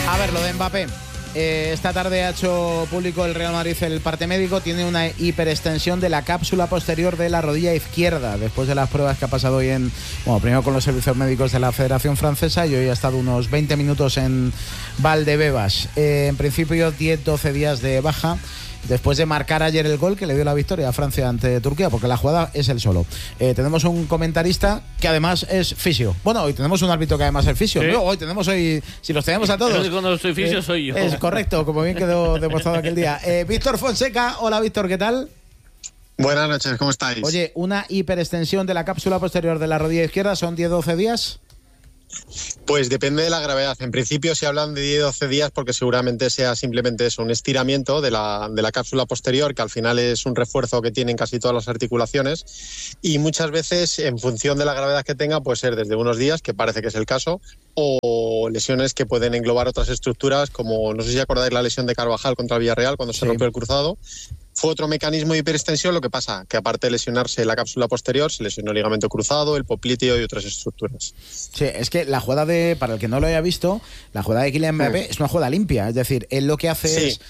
A ver, lo de Mbappé. Esta tarde ha hecho público el Real Madrid el parte médico. Tiene una hiperextensión de la cápsula posterior de la rodilla izquierda, después de las pruebas que ha pasado hoy primero con los servicios médicos de la Federación Francesa, y hoy ha estado unos 20 minutos en Valdebebas. En principio 10-12 días de baja, después de marcar ayer el gol que le dio la victoria a Francia ante Turquía, porque la jugada es él solo. Tenemos un comentarista que además es fisio. Bueno, hoy tenemos un árbitro que además es fisio. ¿Sí? No, hoy, si los tenemos a todos. Cuando soy fisio soy yo. Es correcto, como bien quedó demostrado aquel día. Víctor Fonseca, hola Víctor, ¿qué tal? Buenas noches, ¿cómo estáis? Oye, una hiperextensión de la cápsula posterior de la rodilla izquierda, ¿son 10-12 días? Pues depende de la gravedad. En principio se hablan de 10-12 días porque seguramente sea simplemente eso, un estiramiento de la cápsula posterior, que al final es un refuerzo que tienen casi todas las articulaciones, y muchas veces en función de la gravedad que tenga puede ser desde unos días, que parece que es el caso, o lesiones que pueden englobar otras estructuras, como no sé si acordáis la lesión de Carvajal contra el Villarreal cuando se rompió el cruzado. Fue otro mecanismo de hiperextensión, lo que pasa que aparte de lesionarse la cápsula posterior, se lesionó el ligamento cruzado, el popliteo y otras estructuras. Sí, es que la jugada para el que no lo haya visto, la jugada de Kylian Mbappé es una jugada limpia, es decir, él lo que hace es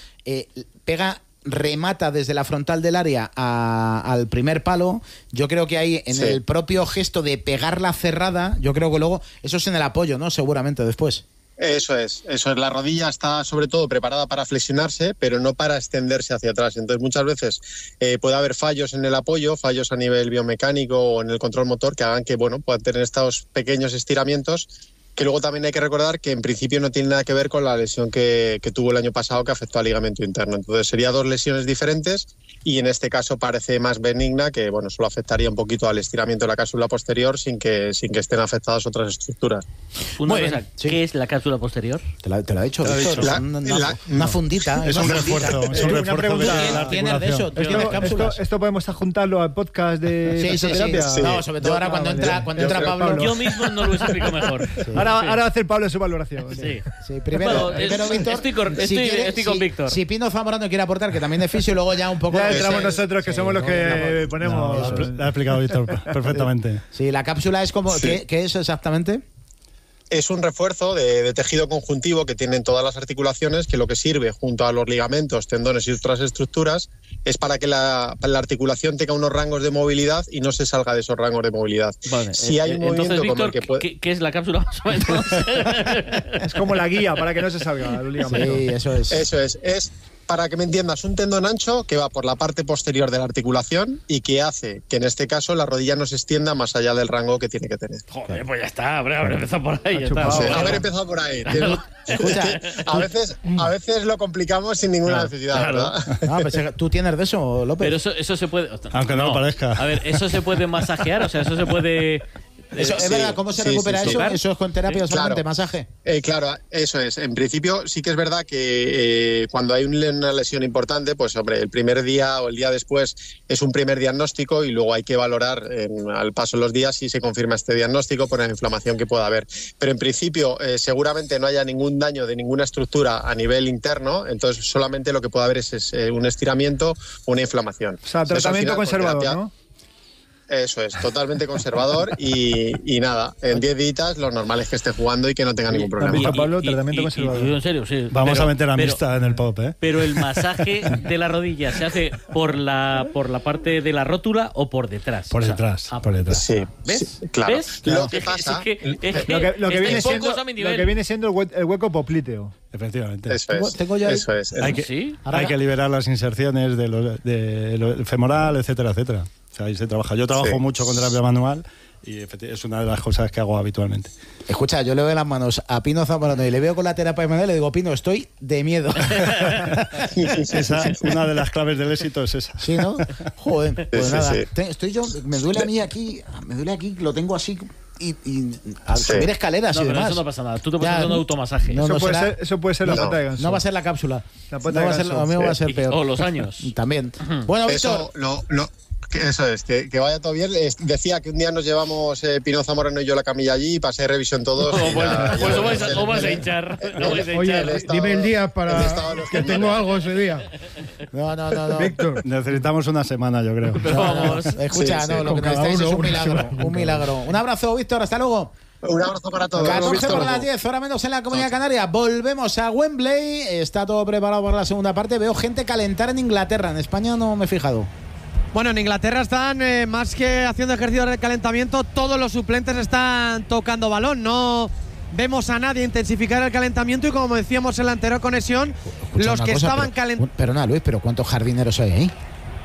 remata desde la frontal del área al primer palo. Yo creo que ahí en el propio gesto de pegarla cerrada, yo creo que luego eso es en el apoyo, ¿no? Seguramente después. Eso es. La rodilla está sobre todo preparada para flexionarse, pero no para extenderse hacia atrás. Entonces muchas veces puede haber fallos en el apoyo, fallos a nivel biomecánico o en el control motor que hagan que puedan tener estos pequeños estiramientos, que luego también hay que recordar que en principio no tiene nada que ver con la lesión que tuvo el año pasado, que afectó al ligamento interno. Entonces serían dos lesiones diferentes, y en este caso parece más benigna, que solo afectaría un poquito al estiramiento de la cápsula posterior sin que estén afectadas otras estructuras. Una cosa, ¿qué es la cápsula posterior? Te lo ha dicho, Víctor. Una fundita. Es un refuerzo. Es un refuerzo de la articulación. Esto podemos adjuntarlo al podcast de fisioterapia. Sí. No, sobre todo ahora cuando entra Pablo. Yo mismo no lo explico mejor. Ahora va a hacer Pablo su valoración. Sí, primero Víctor. Estoy con Víctor. Si Pino Zamorano quiere aportar, que también es fisio, y luego ya un poco. Ya entramos nosotros, que somos los que ponemos. Lo ha explicado Víctor perfectamente. Sí, la cápsula es como. ¿Qué es exactamente? Es un refuerzo de tejido conjuntivo que tienen todas las articulaciones, que lo que sirve junto a los ligamentos, tendones y otras estructuras es para que la articulación tenga unos rangos de movilidad y no se salga de esos rangos de movilidad. Vale. Si hay un entonces, movimiento Víctor, como el que ¿qué es la cápsula más o menos? Es como la guía para que no se salga el ligamento. Sí, eso es. Eso es, para que me entiendas, un tendón ancho que va por la parte posterior de la articulación y que hace que en este caso la rodilla no se extienda más allá del rango que tiene que tener. Joder, pues ya está, haber empezado por ahí. Haber empezado por ahí. Escucha, a veces lo complicamos sin ninguna necesidad, ¿verdad? No, pues tú tienes de eso, López. Pero eso se puede. Aunque no lo parezca. A ver, eso se puede masajear, o sea, eso se puede. Eso, ¿es verdad? ¿Cómo se recupera eso? ¿Eso es con terapia solamente, masaje? Claro, eso es. En principio sí que es verdad que cuando hay una lesión importante, pues hombre, el primer día o el día después es un primer diagnóstico y luego hay que valorar al paso de los días si se confirma este diagnóstico por la inflamación que pueda haber. Pero en principio seguramente no haya ningún daño de ninguna estructura a nivel interno, entonces solamente lo que puede haber es un estiramiento o una inflamación. O sea, tratamiento conservador, ¿no? Eso es, totalmente conservador y nada, en 10 días lo normal es que esté jugando y que no tenga ningún problema. Pablo, tratamiento conservador. En serio, sí. Vamos a meter amistad en el pop, ¿eh? Pero el masaje de la rodilla se hace por la parte de la rótula o por detrás. Por detrás, por detrás. Sí, ¿ves? Sí, claro. ¿Ves? Lo que pasa, lo que viene siendo el hueco popliteo. Efectivamente. Eso es. Tengo ya eso es. Hay que liberar las inserciones del femoral, etcétera, etcétera. O sea, ahí se trabaja. Yo trabajo mucho con terapia manual y es una de las cosas que hago habitualmente. Escucha, yo le doy las manos a Pino Zamorano y le veo con la terapia manual y le digo, Pino, estoy de miedo. Una de las claves del éxito es esa. Sí, ¿no? Joder, pues nada. Sí. Me duele a mí aquí, lo tengo así. Y al subir escaleras y demás. Eso no pasa nada. Tú te puedes hacer un automasaje. Eso puede ser la pata de ganso. No va a ser la cápsula. La pata de ganso. A mí va a ser peor. O los años. También. Bueno, Víctor. Eso es, que vaya todo bien. Decía que un día nos llevamos Pino Zamorano y yo la camilla allí y pasé revisión todos. Pues o vais a hinchar. Oye, dime el día para que tengo algo ese día. No. Víctor. Necesitamos una semana, yo creo. Vamos. Escucha, lo que necesitáis es un milagro. Un abrazo, Víctor, hasta luego. Un abrazo para todos. 14 por las 10, hora menos en la Comunidad Canaria. Volvemos a Wembley. Está todo preparado para la segunda parte. Veo gente calentar en Inglaterra. En España no me he fijado. Bueno, en Inglaterra están más que haciendo ejercicios de calentamiento, todos los suplentes están tocando balón. No vemos a nadie intensificar el calentamiento y, como decíamos en la anterior conexión, los que estaban calentando. Pero nada, Luis, pero ¿cuántos jardineros hay ahí?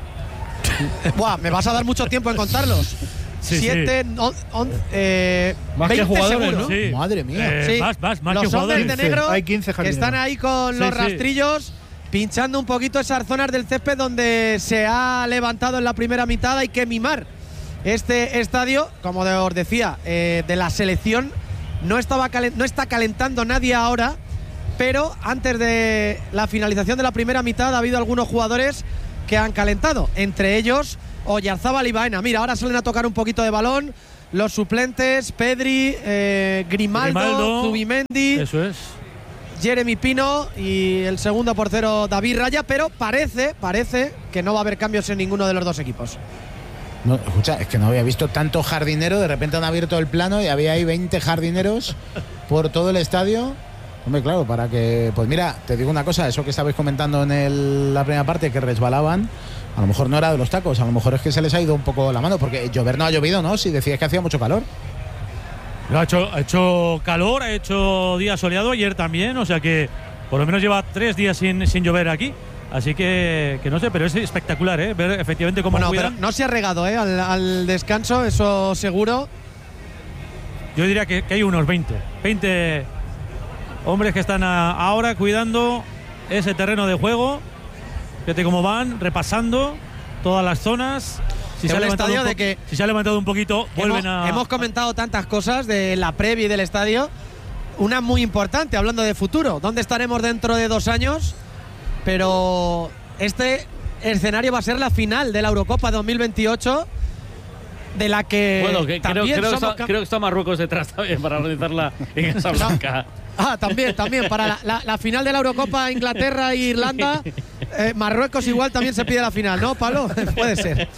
Buah, me vas a dar mucho tiempo en contarlos. 7, 11, más 20 que jugadores, seguro. ¿no? Sí. Madre mía. Sí. Más los que jugadores. hombres de negro Hay 15 que están ahí con los rastrillos, pinchando un poquito esas zonas del césped donde se ha levantado en la primera mitad. Hay que mimar este estadio, como os decía, de la selección. No está calentando nadie ahora, pero antes de la finalización de la primera mitad ha habido algunos jugadores que han calentado, entre ellos Oyarzábal y Baena. Mira, ahora salen a tocar un poquito de balón los suplentes: Pedri, Grimaldo, Zubimendi, eso es, Jeremy Pino y el segundo portero David Raya, pero parece que no va a haber cambios en ninguno de los dos equipos. No, escucha, es que no había visto tanto jardinero. De repente han abierto el plano y había ahí 20 jardineros por todo el estadio. Hombre, claro, para que… Pues mira, te digo una cosa, eso que estabais comentando en la primera parte, que resbalaban, a lo mejor no era de los tacos, a lo mejor es que se les ha ido un poco la mano, porque llover no ha llovido, ¿no? Si decías que hacía mucho calor. Ha hecho calor, ha hecho día soleado ayer también, o sea que por lo menos lleva 3 días sin llover aquí. Así que no sé, pero es espectacular, ver efectivamente cómo pero no se ha regado, al descanso, eso seguro. Yo diría que hay unos 20 hombres que están ahora cuidando ese terreno de juego. Fíjate cómo van, repasando todas las zonas. Si se ha levantado un poquito, vuelven a… Hemos comentado tantas cosas de la previa y del estadio. Una muy importante, hablando de futuro. ¿Dónde estaremos dentro de 2 años? Pero este escenario va a ser la final de la Eurocopa 2028, de la que… Bueno, creo que está Marruecos detrás también para organizarla en Casablanca. También, para la final de la Eurocopa, Inglaterra e Irlanda, Marruecos igual también se pide la final, ¿no, Pablo? Puede ser.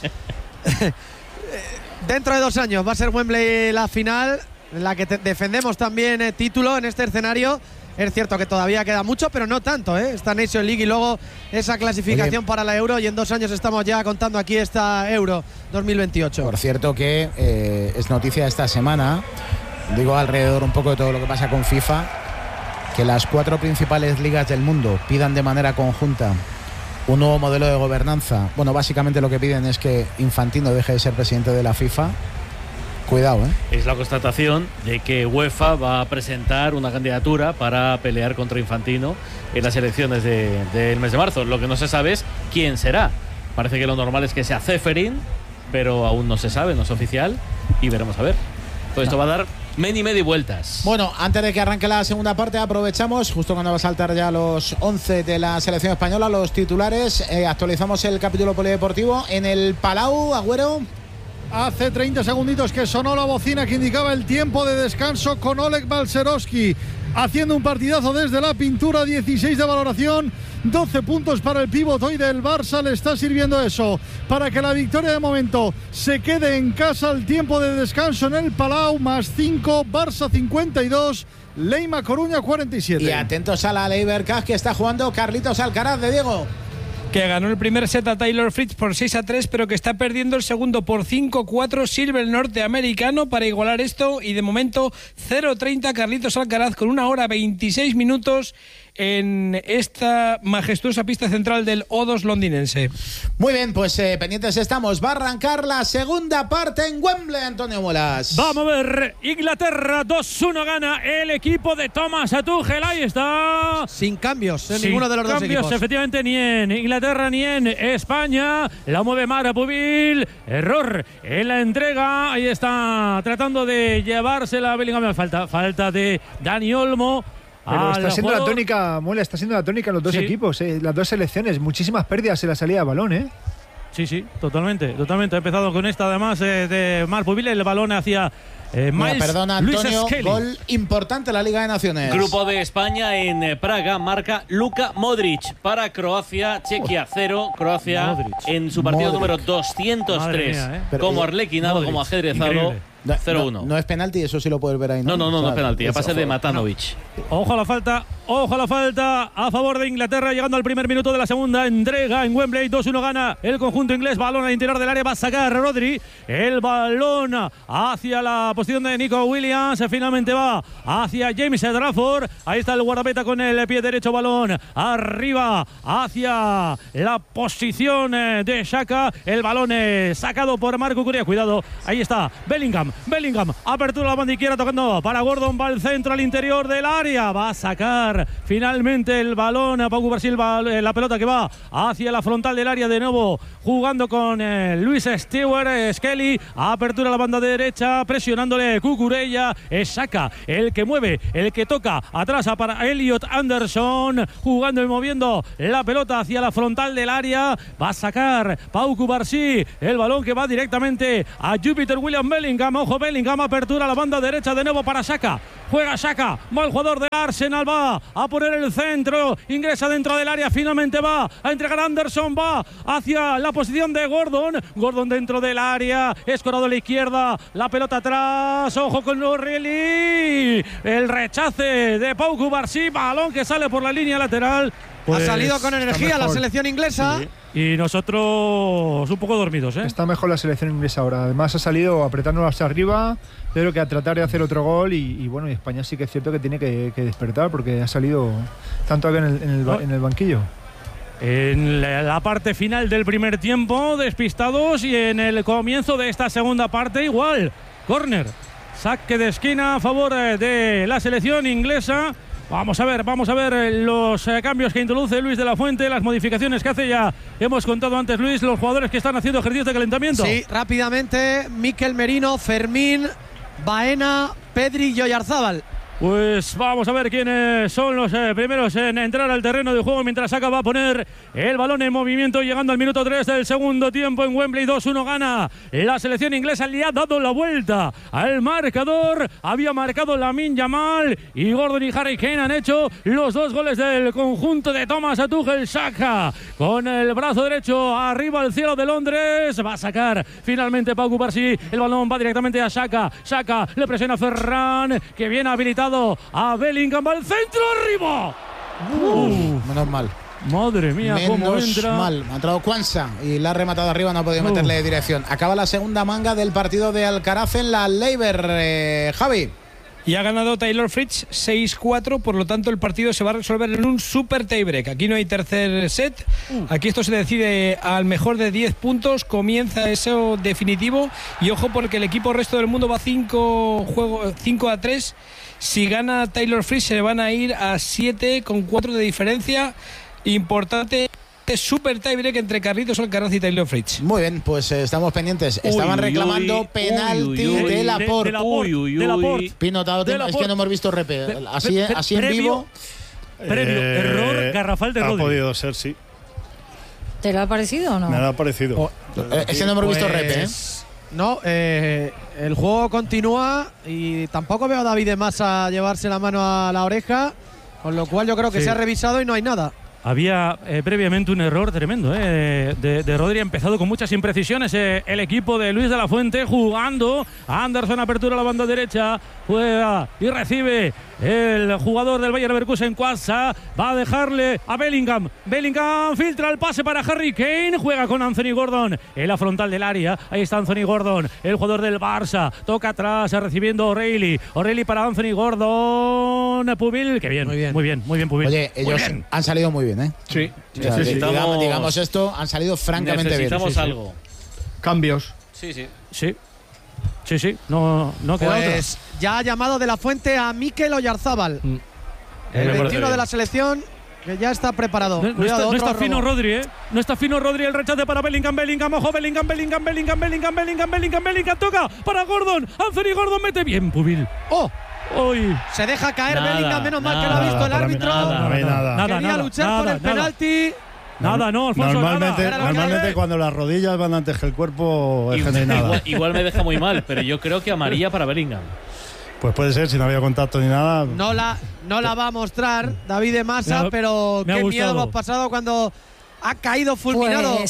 Dentro de 2 años va a ser Wembley la final, en la que defendemos también título en este escenario. Es cierto que todavía queda mucho, pero no tanto, esta Nation League y luego esa clasificación para la Euro, y en 2 años estamos ya contando aquí esta Euro 2028. Por cierto que es noticia esta semana, digo alrededor un poco de todo lo que pasa con FIFA, que las 4 principales ligas del mundo pidan de manera conjunta un nuevo modelo de gobernanza. Bueno, básicamente lo que piden es que Infantino deje de ser presidente de la FIFA. Cuidado, Es la constatación de que UEFA va a presentar una candidatura para pelear contra Infantino en las elecciones del mes de marzo. Lo que no se sabe es quién será. Parece que lo normal es que sea Ceferin, pero aún no se sabe, no es oficial, y veremos a ver. Todo esto va a dar medio vueltas. Bueno, antes de que arranque la segunda parte, aprovechamos, justo cuando va a saltar ya los 11 de la selección española, los titulares, actualizamos el capítulo polideportivo en el Palau. Agüero. Hace 30 segunditos que sonó la bocina que indicaba el tiempo de descanso, con Oleg Balcerowski haciendo un partidazo desde la pintura. 16 de valoración, 12 puntos para el pívot hoy del Barça. Le está sirviendo eso para que la victoria de momento se quede en casa. El tiempo de descanso en el Palau, más 5, Barça 52, Leima Coruña 47. Y atentos a la Leiber Cup que está jugando Carlitos Alcaraz de Diego, que ganó el primer set a Taylor Fritz por 6-3, pero que está perdiendo el segundo por 5-4. Sirve el norteamericano para igualar esto, y de momento 0-30 Carlitos Alcaraz con 1 hora 26 minutos en esta majestuosa pista central del O2 londinense. Muy bien, pues pendientes estamos. Va a arrancar la segunda parte en Wembley, Antonio Muelas. Vamos a ver, Inglaterra 2-1 gana el equipo de Thomas Tuchel. Ahí está. Sin cambios en ninguno de los dos equipos. Efectivamente, ni en Inglaterra ni en España. La mueve Mara Pubil. Error en la entrega. Ahí está tratando de llevársela a Bellingham. Falta de Dani Olmo. Pero está siendo la tónica, Muela, está siendo la tónica en los dos equipos, las dos selecciones. Muchísimas pérdidas en la salida de balón, Sí, totalmente. Ha empezado con esta, además, de Marc Pubil. El balón hacia Miles. Perdona, Antonio, gol importante en la Liga de Naciones. Grupo de España en Praga, marca Luka Modric para Croacia. Chequia 0, Croacia Modric. En su partido número 203. Como arlequinado, como ajedrezado. Increíble. 0-1. No es penalti, eso sí lo puedes ver ahí. No es penalti, a pase de Matanovic. Ojo a la falta a favor de Inglaterra, llegando al primer minuto de la segunda entrega en Wembley. 2-1 gana el conjunto inglés. Balón al interior del área, va a sacar Rodri. El balón hacia la posición de Nico Williams. Finalmente va hacia James Trafford. Ahí está el guardameta con el pie derecho. Balón arriba hacia la posición de Xhaka. El balón sacado por Marco Curia. Cuidado, ahí está Bellingham, apertura a la banda izquierda tocando para Gordon, va al centro al interior del área, va a sacar finalmente el balón a Pau Cubarsí, la pelota que va hacia la frontal del área, de nuevo jugando con Luis Stewart, Skelly, apertura a la banda derecha, presionándole Cucurella, es Xhaka el que mueve, el que toca atrás para Elliot Anderson, jugando y moviendo la pelota hacia la frontal del área, va a sacar Pau Cubarsí, el balón que va directamente a Jupiter William Bellingham. Ojo, Bellingham, apertura a la banda derecha de nuevo para Xhaka. Juega Xhaka, va el jugador del Arsenal, va a poner el centro, ingresa dentro del área, finalmente va a entregar a Anderson, va hacia la posición de Gordon dentro del área, escorado a la izquierda, la pelota atrás, ojo con O'Reilly, el rechace de Pau Cubarsí, balón que sale por la línea lateral. Pues ha salido con energía la selección inglesa. Sí. Y nosotros un poco dormidos, ¿eh? Está mejor la selección inglesa ahora. Además ha salido apretándonos hacia arriba, pero que a tratar de hacer otro gol. Y bueno, y España sí que es cierto que tiene que despertar, porque ha salido tanto acá en el banquillo. En la parte final del primer tiempo, despistados, y en el comienzo de esta segunda parte igual. Córner, saque de esquina a favor de la selección inglesa. Vamos a ver los cambios que introduce Luis de la Fuente, las modificaciones que hace, ya hemos contado antes, Luis, los jugadores que están haciendo ejercicios de calentamiento. Sí, rápidamente, Mikel Merino, Fermín, Baena, Pedri y Oyarzábal. Pues vamos a ver quiénes son los primeros en entrar al terreno de juego, mientras Xhaka va a poner el balón en movimiento, llegando al minuto 3 del segundo tiempo en Wembley. 2-1 gana la selección inglesa, le ha dado la vuelta al marcador. Había marcado Lamine Yamal y Gordon y Harry Kane han hecho los dos goles del conjunto de Thomas Tuchel. Xhaka con el brazo derecho arriba al cielo de Londres, va a sacar finalmente Pau Cubarsí, el balón va directamente a Xhaka. Xhaka le presiona a Ferran, que viene habilitado a Bellingham, va al centro, arriba. Menos mal. Madre mía, cómo entra. Mal. Ha entrado Kwanza y la ha rematado arriba, no ha podido meterle dirección. Acaba la segunda manga del partido de Alcaraz en la Leiber, Javi. Y ha ganado Taylor Fritz 6-4, por lo tanto el partido se va a resolver en un super tiebreak. Aquí no hay tercer set, aquí esto se decide al mejor de 10 puntos, comienza eso definitivo. Y ojo, porque el equipo resto del mundo va 5-3. Si gana Taylor Fritz se van a ir a 7 con 4 de diferencia. Importante super tiebreak entre Carlitos Alcaraz y Taylor Fritz. Muy bien, pues estamos pendientes. Estaban reclamando penalti de Laporte. Pino, es que no hemos visto repe. Así en vivo. Previo error garrafal de Rodri. Ha podido ser, sí. ¿Te lo ha parecido o no? Me ha parecido. Es que no hemos visto repe, ¿eh? No, el juego continúa y tampoco veo a David de Massa llevarse la mano a la oreja, con lo cual yo creo que se ha revisado y no hay nada. Había previamente un error tremendo de Rodri. Ha empezado con muchas imprecisiones el equipo de Luis de la Fuente, jugando. Anderson, apertura a la banda derecha, juega y recibe el jugador del Bayer Leverkusen, Kwanza, va a dejarle a Bellingham. Bellingham filtra el pase para Harry Kane, juega con Anthony Gordon en la frontal del área. Ahí está Anthony Gordon, el jugador del Barça, toca atrás, recibiendo O'Reilly para Anthony Gordon. Pubil, que bien, muy bien Pubil. Oye, ellos han salido muy bien, ¿eh? Sí. O sea, digamos esto, han salido francamente bien. Necesitamos algo. Cambios. Sí. No queda otra. Pues ya ha llamado de la Fuente a Mikel Oyarzábal, el 21 de la selección, que ya está preparado. No está fino Rodri, ¿eh? No está fino Rodri, el rechace para Bellingham, ojo, Bellingham, toca para Gordon, Anthony Gordon mete bien, Pubil. Hoy se deja caer Bellingham, menos mal que lo ha visto el árbitro. Nada. Quería luchar por el penalti. Alfonso. Normalmente cuando las rodillas van antes que el cuerpo, es que no hay nada. Igual me deja muy mal, pero yo creo que amarilla para Bellingham. Pues puede ser, si no había contacto ni nada. No la va a mostrar David de Massa, pero qué miedo hemos pasado cuando ha caído fulminado. Pues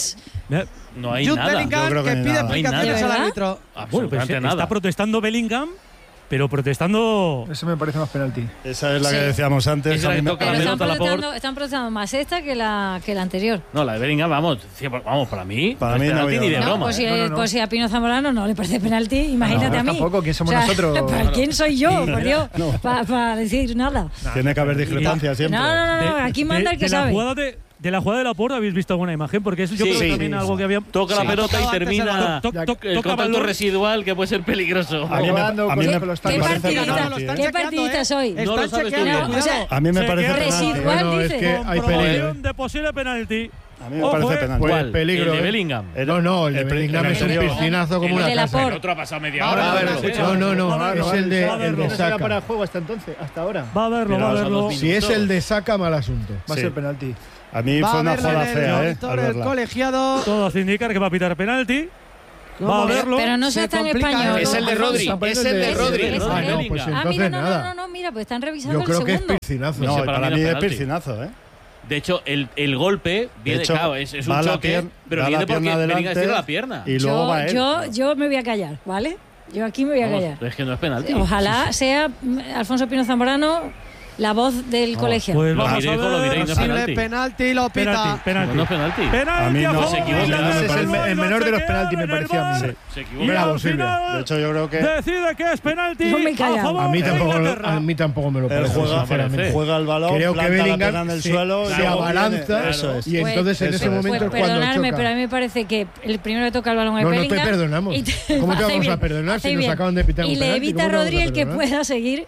No hay Jude nada. Bellingham, Yo creo que que no hay pide nada. explicaciones ¿De al verdad? árbitro. Bueno, pues Absolutamente nada. está protestando Bellingham, pero protestando. Eso me parece más penalti. Esa es la Sí. que decíamos antes. Esa a mí le me- toca Pero la están pelota a protestando, están protestando más esta que la anterior. No, la de Bellingham, vamos, para mí. Para no mí es no ha penalti habido ni de nada. broma. Pues si, No. pues si a Pino Zamorano no le parece penalti, imagínate No, a mí. tampoco, ¿quién somos nosotros? ¿Quién soy yo, por Dios? Para decir nada. Tiene que haber discrepancia siempre. No, aquí manda el que sabe. De la jugada de Laporte, ¿habéis visto alguna imagen? Porque eso yo Sí, creo que sí, también sí. algo que había. Toca la pelota y termina Toc, toc, el toca contacto balón. residual que puede ser peligroso. A mí me- a mí me- con los ¿Qué tacos. parece partidista, penalti, lo están ¿qué chequeando, partidista soy? No lo Están sabes tú chequeando, bien. O sea, A mí me Se parece queda penalti. residual, Bueno, es dice. que hay peligro. Comprobación de posible penalti. A mí me Ojo, parece penalti. Pues ¿Cuál? peligro, El de ¿eh? Bellingham. No, el de Bellingham es un anterior. piscinazo como El una de casa. Laporte. El otro ha pasado media Ahora, hora. a ver, no sé. no, es el de No será para Saka. el juego hasta entonces, hasta ahora. Va a verlo, Pero va a son verlo. 2 Si es el de Saka, mal asunto. Va a Sí. ser penalti. A mí Va fue a una verlo jugada en el fea, monitor al del verla. colegiado. Todo hace indicar que va a pitar penalti. Va a Pero- verlo. Pero no Se seas tan complica. español. Es el de Alfonso. Rodri, es el de Es Rodri. el de Ah, no, Rodri. pues Ah, mira, entonces nada. no, mira, pues están revisando Yo creo el que es segundo. piscinazo. No, No, para para mí no mí es es penalti. piscinazo, ¿eh? De hecho, el golpe viene, hecho, claro, es va un la choque, pero va viene la porque pierna Bellingham adelante estira la pierna. y luego va él. Yo me voy a callar, ¿vale? Yo aquí me voy a Vamos, callar. es que no es penalti. Ojalá sea Alfonso Pino Zamorano la voz del colegio. Pues Lo vamos diré, a hijo, lo diré, ver. no es Posible penalti. penalti, lo pita. Penalti, penalti. No es penalti. Penalti A mí no, a se equivoca, favor no del me Ese es el Barcelona, menor de los se penaltis, me queda en el parecía a mí. bar. Se Y equivoca. Bravo, al Silvia. final De hecho, yo creo que decide que es penalti. Yo me he callado. favor A mí de tampoco, Inglaterra. a mí tampoco me lo él parece, juega, sinceramente. juega el balón, Creo que planta la pierna Bellingham en el se, suelo, se luego abalanza viene- eso es. y entonces en Eso ese es. momento Pues es cuando perdonadme, choca. pero a mí me parece que el primero que toca el balón es No te Bellingham. perdonamos. y ¿Cómo te hacéis vamos a bien, perdonar si hacéis nos bien. acaban de pitar un Y le penalti? evita a ¿Cómo te vamos a Rodri el que perdonar? pueda seguir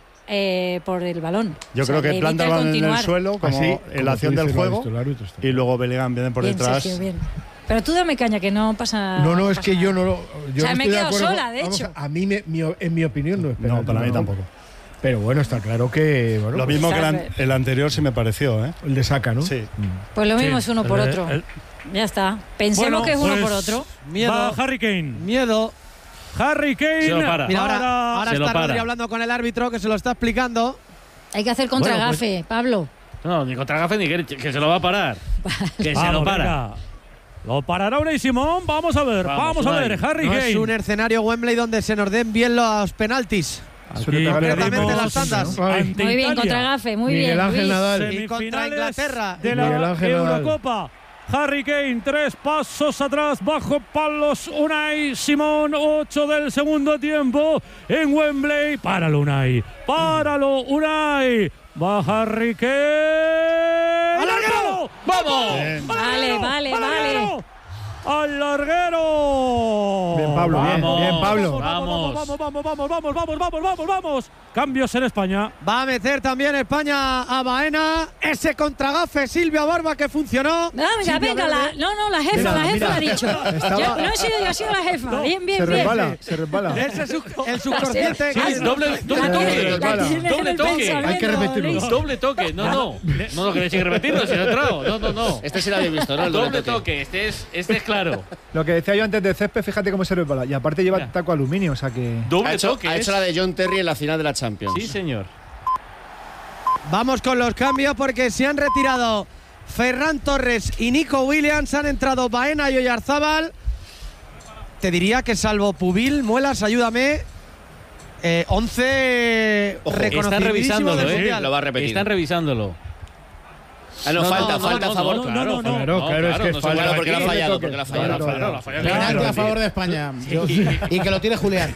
por el balón. Yo O sea, creo que le planta el evita balón en el continuar. suelo como Así, en como la tú acción del dices, lo ha juego visto el árbitro, está y luego Bellingham viene por Bien, detrás. Sergio, bien. Pero tú dame caña, que no pasa No, no es pasa que yo nada. no lo. Yo O sea, no me he estoy de quedado acuerdo sola, con- de vamos hecho. a mí, en mi opinión, no es No, penalti. para mí tampoco. Pero bueno, está claro que. Bueno, Lo pues, mismo que sabe. el anterior sí me pareció, ¿eh? el de Saka, ¿no? Sí. Pues lo mismo es uno por El- otro. el- Ya está. Pensemos Bueno, que es uno pues, por otro. Miedo. Va Harry Kane. Miedo. Harry Kane. Se lo para. Mira, ahora Se lo está Rodri para. hablando con el árbitro que se lo está explicando. Hay que hacer contragafe, Pablo. No, ni contra Gafe ni que se lo va a parar. Que se Vamos, lo para. venga. Lo parará Unai Simón. Vamos a ver. Vamos, Vamos a ver. Unai. Harry No Kane. es un escenario Wembley donde se nos den bien los penaltis. Aquí Concretamente tenemos las tandas. Ay, ante Muy bien, Italia. contragafe, muy Miguel bien. Ángel Luis. Nadal. Y contra Semifinales Inglaterra. de Miguel la Ángel Nadal. Eurocopa. Harry Kane, 3 pasos atrás, bajo palos Unai Simón, 8 del segundo tiempo en Wembley. Páralo, Unai. Páralo, Unai. Va Harry Kane. ¡Al larguero! ¡Vamos! Bien. Vale, vale, vale. ¡Al larguero! Bien, Pablo, bien, Vamos. bien, Pablo. Vamos. Cambios en España. Va a meter también España a Baena. Ese contragafe Silvia Barba que funcionó. Venga, Silvia venga, Verde. la jefa, Mira, la jefa mira. lo ha dicho. Estaba- No he sido yo, ha sido la jefa. Bien, bien, Se bien. resbala, se resbala. Ese es el subconsciente. Sí, doble La toque. tiene- la Vale. tiene en Doble el toque. pensamiento, Hay que repetirlo. Luis. Doble toque. No, que decir que repetirlo, si no he entrado. No. Este sí lo habéis visto, ¿no? El Doble toque. Este es claro. Lo que decía yo antes de césped, fíjate cómo se resbala. Y aparte lleva Mira. taco aluminio, o sea que. Doble Ha hecho toque. la de John Terry en la final de la Champions. Sí, señor. Vamos con los cambios porque se han retirado Ferran Torres y Nico Williams. Han entrado Baena y Oyarzábal. Te diría que salvo Pubil, Muelas, ayúdame. 11 Ojo, reconocidísimos Están revisándolo, del ¿eh? Mundial. Lo va a repetir. Están revisándolo. Ah, no, falta a favor. Claro, es que no se falta. puede Porque la ha repetir. fallado, porque la ha fallado. Penalti a favor de España. Y que lo tire Julián.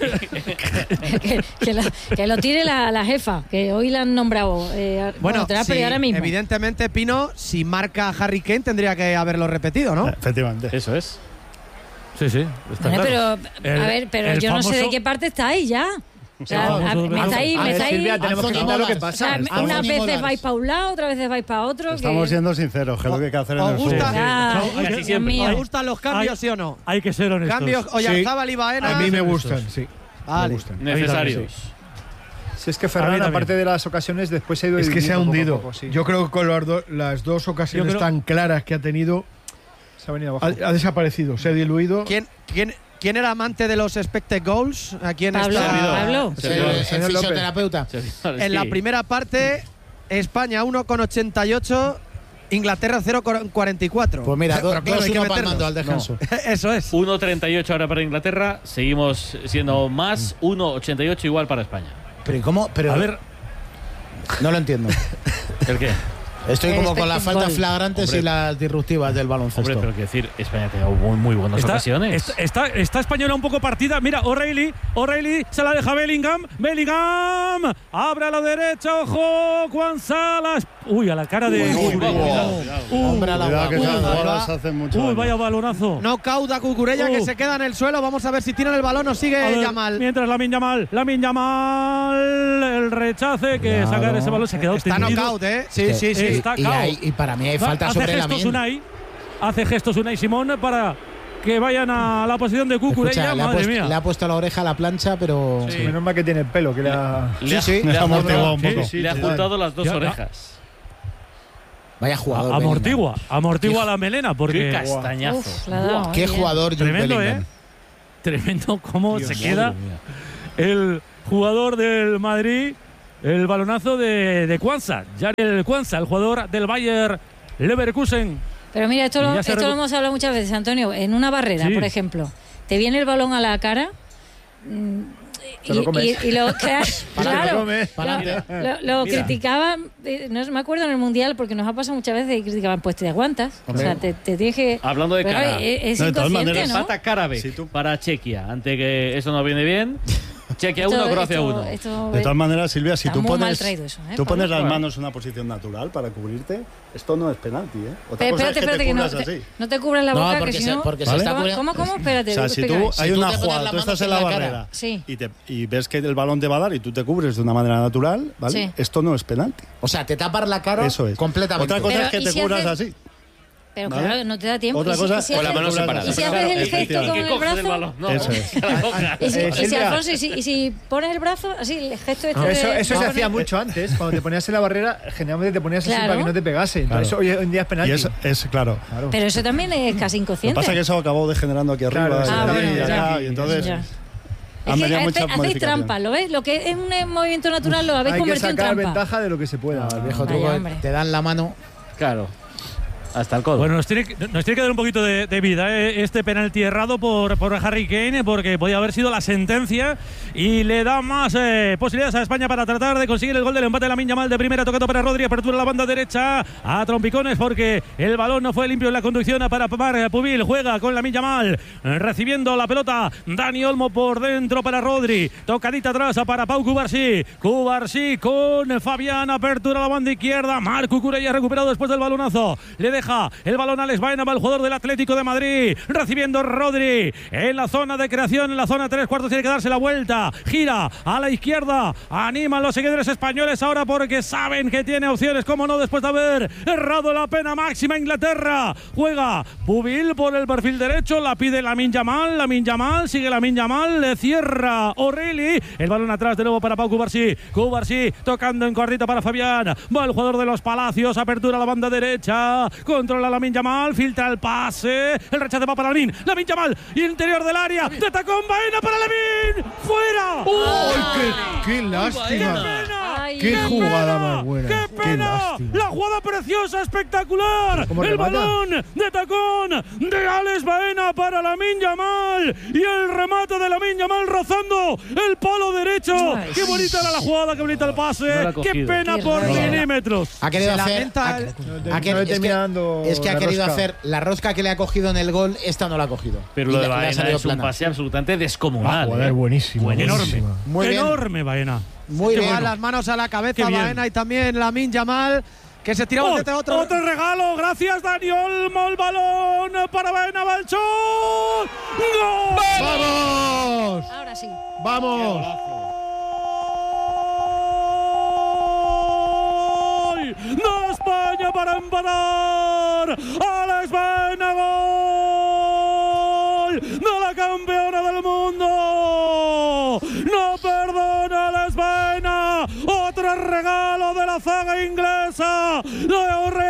que lo tire la jefa, que hoy la han nombrado. Bueno, te la ha sí, pedido ahora mismo. evidentemente, Pino, si marca Harry Kane, tendría que haberlo repetido, ¿no? Efectivamente. Eso es. Sí, está Vale, claro. pero, a ver, pero el yo no sé de famoso- qué parte estáis ya. O sea, famoso- me estáis. A ver, Silvia, tenemos que Anthony contar lo que Molas. O pasa. sea, Estamos unas ni veces modas. vais para un lado, otras veces vais para otro. Estamos que... siendo sinceros, que es lo que hay que hacer en ¿Os el gusta? fútbol. Ah, Sí, casi Dios siempre. mío. ¿Os gustan los cambios, Hay- sí o no? Hay que ser honestos. Cambios, Oyarzábal y Baena. A mí me gustan, sí. Vale. Me gustan. Necesarios. Si es que A mí Ferran, también. aparte de las ocasiones, después se ha ido Es que se ha dividiendo hundido. poco a poco, sí. Yo creo que con las dos ocasiones Yo creo- tan claras que ha tenido, Se ha venido abajo. ha desaparecido, se ha diluido. ¿Quién era amante de los expected goals? Aquí en Pablo, esta. Pablo. El Señor López. fisioterapeuta. En la primera parte, España 1,88, Inglaterra 0,44. Pues mira, Pero claro, hay que 2-1 meterlos. palmando al descanso. Eso es. 1.38 ahora para Inglaterra. Seguimos siendo más. 1.88 igual para España. Pero ¿y cómo? Pero, A ver, no lo entiendo. ¿el qué? Estoy como con las Expected faltas goal. flagrantes y las disruptivas del baloncesto. Hombre, pero quiero decir, España ha tenido muy buenas ocasiones. Está española un poco partida. Mira, O'Reilly se la deja Bellingham. Abre a la derecha, ojo, Juan Salas. Uy, a la cara de. Hombre, a la Cuidado que esas guagua. jugadas hacen mucho Uy, daño. vaya balonazo. No cauda Cucurella que se queda en el suelo. Vamos a ver si tiran el balón o A sigue ver, Yamal. Mientras Lamine Yamal, el rechace que Claro. sacar ese balón se quedó Está tendido. knockout, ¿eh? Sí. Está Y para mí hay falta hace sobre gestos Lamine. Hace gestos Unai Simón para que vayan a la posición de Cucurella. Escucha, Madre mía. le ha puesto la oreja a la plancha, pero. Sí. Menos mal que tiene el pelo, que la. Le ha amortigua un poco. le ha juntado las dos orejas. Vaya jugador. Amortigua la melena porque Qué castañazo. Uf, la ha dado, Qué bien. jugador, Jude tremendo, Bellingham. Tremendo cómo se queda el jugador del Madrid, el balonazo de Kwanza, Jarel Kwanza, el jugador del Bayer Leverkusen. Pero mira, esto Y lo ya se recu- hemos hablado muchas veces, Antonio. En una barrera, Sí. por ejemplo, te viene el balón a la cara. Te lo comes. Y lo claro, Pa'lante. lo criticaban, no me acuerdo en el Mundial, porque nos ha pasado muchas veces y criticaban, pues te aguantas. O sea, te tienes que. Hablando de Pero, cara. es No, de todas inconsciente, maneras, ¿no? Empata Karabekh Si tú- para Chequia. Ante que eso no viene bien. Chequia Esto- 1, Croacia esto- 1. esto- De todas maneras, Silvia, si está tú muy mal pones, traído eso, ¿eh, tú pones Pablo? las manos en una posición natural para cubrirte, esto no es penalti, ¿eh? Otra Pero cosa espérate, es que te que no, cubras así. no te cubras la No, boca, porque que si se- no. porque se ¿Vale? está ¿Cómo, cubriendo. ¿Cómo? Espérate. O sea, si explícame. tú hay tú una te pones jugada, las tú manos estás en en la la cara. barrera Sí. y ves que el balón te va a dar y tú te cubres de una manera natural, ¿vale? Sí. Esto no es penalti. O sea, te tapar la cara Eso es. completamente. Otra cosa Pero, es que ¿y te si cubras haces- así. Pero ¿Vale? claro, no te da tiempo. Otra ¿Y si- cosa y si con la haces- mano separada. ¿Y si haces el gesto con ¿Qué el coges el brazo? balón? No, Eso es. la boca. Y si, Silvia. Alfonso, y si pones el brazo, así, el gesto este Eso, de- eso se poner- hacía mucho antes. Cuando te ponías en la barrera, generalmente te ponías así Claro. para que no te pegase. Entonces, Claro. hoy en día es penalti. Y es claro. Claro. Pero eso también es casi Lo que inconsciente. pasa es que eso acabó degenerando aquí arriba Claro, y ah, allí, bueno, y allá, ya. y entonces Ya. han Es que venido muchas hacéis modificaciones. trampa, ¿lo ves? Lo que es un movimiento natural lo habéis Hay que convertido en sacar trampa. ventaja de lo que se pueda. El viejo Vaya, truco, hombre. te dan la mano. Claro. Hasta el codo. Bueno, nos tiene que dar un poquito de vida este penalti errado por Harry Kane, porque podía haber sido la sentencia y le da más posibilidades a España para tratar de conseguir el gol del empate. Lamine Yamal de primera, tocando para Rodri, apertura la banda derecha a trompicones porque el balón no fue limpio en la conducción para Marc Pubil. Juega con Lamine Yamal, recibiendo la pelota Dani Olmo por dentro para Rodri, tocadita atrás para Pau Cubarsí con Fabián, apertura a la banda izquierda. Marc Cucurella recuperado después del balonazo, le deja el balón a Alex Baena, el jugador del Atlético de Madrid, recibiendo Rodri en la zona de creación, en la zona 3/4, tiene que darse la vuelta, gira a la izquierda, animan los seguidores españoles ahora porque saben que tiene opciones, como no, después de haber errado la pena máxima. Inglaterra juega Pubil por el perfil derecho, la pide Lamine Yamal, sigue Lamine Yamal, le cierra O'Reilly, el balón atrás de nuevo para Pau Cubarsí, tocando en cortito para Fabián, va el jugador de los Palacios, apertura a la banda derecha, controla Lamine Yamal, filtra el pase, el rechace va para Lamine Yamal, interior del área, de tacón, Baena para Lamine, fuera. ¡Ay, qué lástima! Ay, ¡Qué ay, jugada ay. más buena! ¡Qué pena! lástima! La jugada preciosa, espectacular. ¿Cómo El remata? balón de tacón de Alex Baena para Lamine Yamal y el remate de Lamine Yamal rozando el palo derecho. Ay, ¡Qué bonita era la jugada! ¡Qué bonita el No la pase! ha ¡Qué cogido. pena Qué por raro. milímetros! Ha querido Se hacer. lamenta ha- el- ha querido- no es que- terminando es que ha la querido rosca. hacer la rosca que le ha cogido en el gol, esta no la ha cogido. Pero Y lo de le ha Baena salido es un plana. pase absolutamente descomunal. Joder, buenísimo. Enorme. Muy bien. Enorme, Baena. Muy bien. Lleva las manos a la Qué cabeza bien. Baena y también Lamine Yamal, que se tiraba desde otro. Otro regalo, gracias Dani Olmo, el balón para Baena, Balchón. ¡Gol! ¡Vamos! Ahora sí. ¡Vamos! ¡De España para empatar! ¡Alex Baena, gol! ¡De la campeona del mundo! ¡No perdona Alex Baena! ¡Otro regalo de la zaga inglesa! ¡De O'Reilly!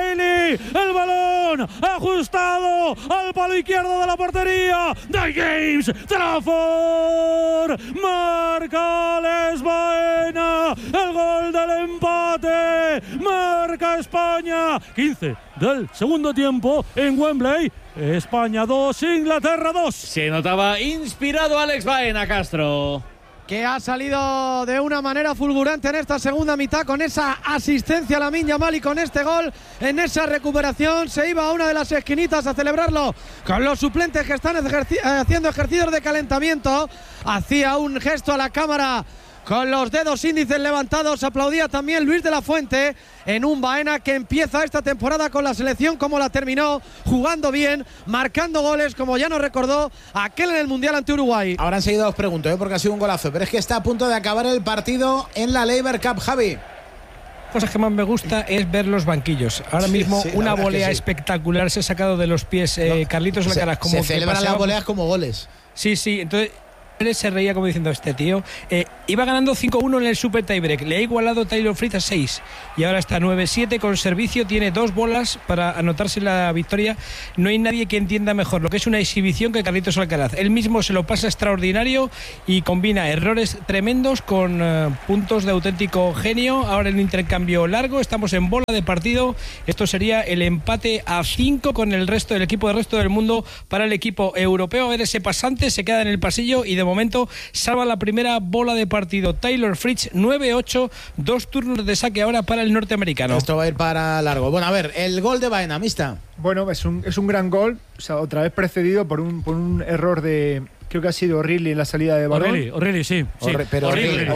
El balón ajustado al palo izquierdo de la portería de James Trafford. Marca Alex Baena. El gol del empate. Marca España. 15 del segundo tiempo en Wembley. España 2, Inglaterra 2. Se notaba inspirado Alex Baena, Castro, que ha salido de una manera fulgurante en esta segunda mitad con esa asistencia a Lamine Yamal y con este gol en esa recuperación. Se iba a una de las esquinitas a celebrarlo con los suplentes que están haciendo ejercicios de calentamiento. Hacía un gesto a la cámara con los dedos índices levantados. Aplaudía también Luis de la Fuente en un Baena que empieza esta temporada con la selección como la terminó, jugando bien, marcando goles como ya nos recordó aquel en el Mundial ante Uruguay. Ahora enseguida os pregunto, porque ha sido un golazo, pero es que está a punto de acabar el partido en la Laver Cup, Javi. Cosa que más me gusta es ver los banquillos. Ahora mismo una volea espectacular se ha sacado de los pies Carlitos Alcaraz. Se celebran las voleas como goles. Sí, entonces se reía como diciendo este tío. Iba ganando 5-1 en el Super Tiebreak. Le ha igualado Taylor Fritz a 6 y ahora está 9-7 con servicio. Tiene 2 bolas para anotarse la victoria. No hay nadie que entienda mejor lo que es una exhibición que Carlitos Alcaraz. Él mismo se lo pasa extraordinario y combina errores tremendos con puntos de auténtico genio. Ahora en un intercambio largo, estamos en bola de partido. Esto sería el empate a 5 con el resto del equipo del resto del mundo para el equipo europeo. A ver, ese pasante se queda en el pasillo y de momento salva la primera bola de partido Taylor Fritz. 9-8, 2 turnos de saque ahora para el norteamericano. Esto va a ir para largo. Bueno, a ver, el gol de Baena, Mista. Bueno, es un gran gol, o sea, otra vez precedido por un error de, creo que ha sido O'Reilly en la salida de balón. O'Reilly, sí. Pero horrible.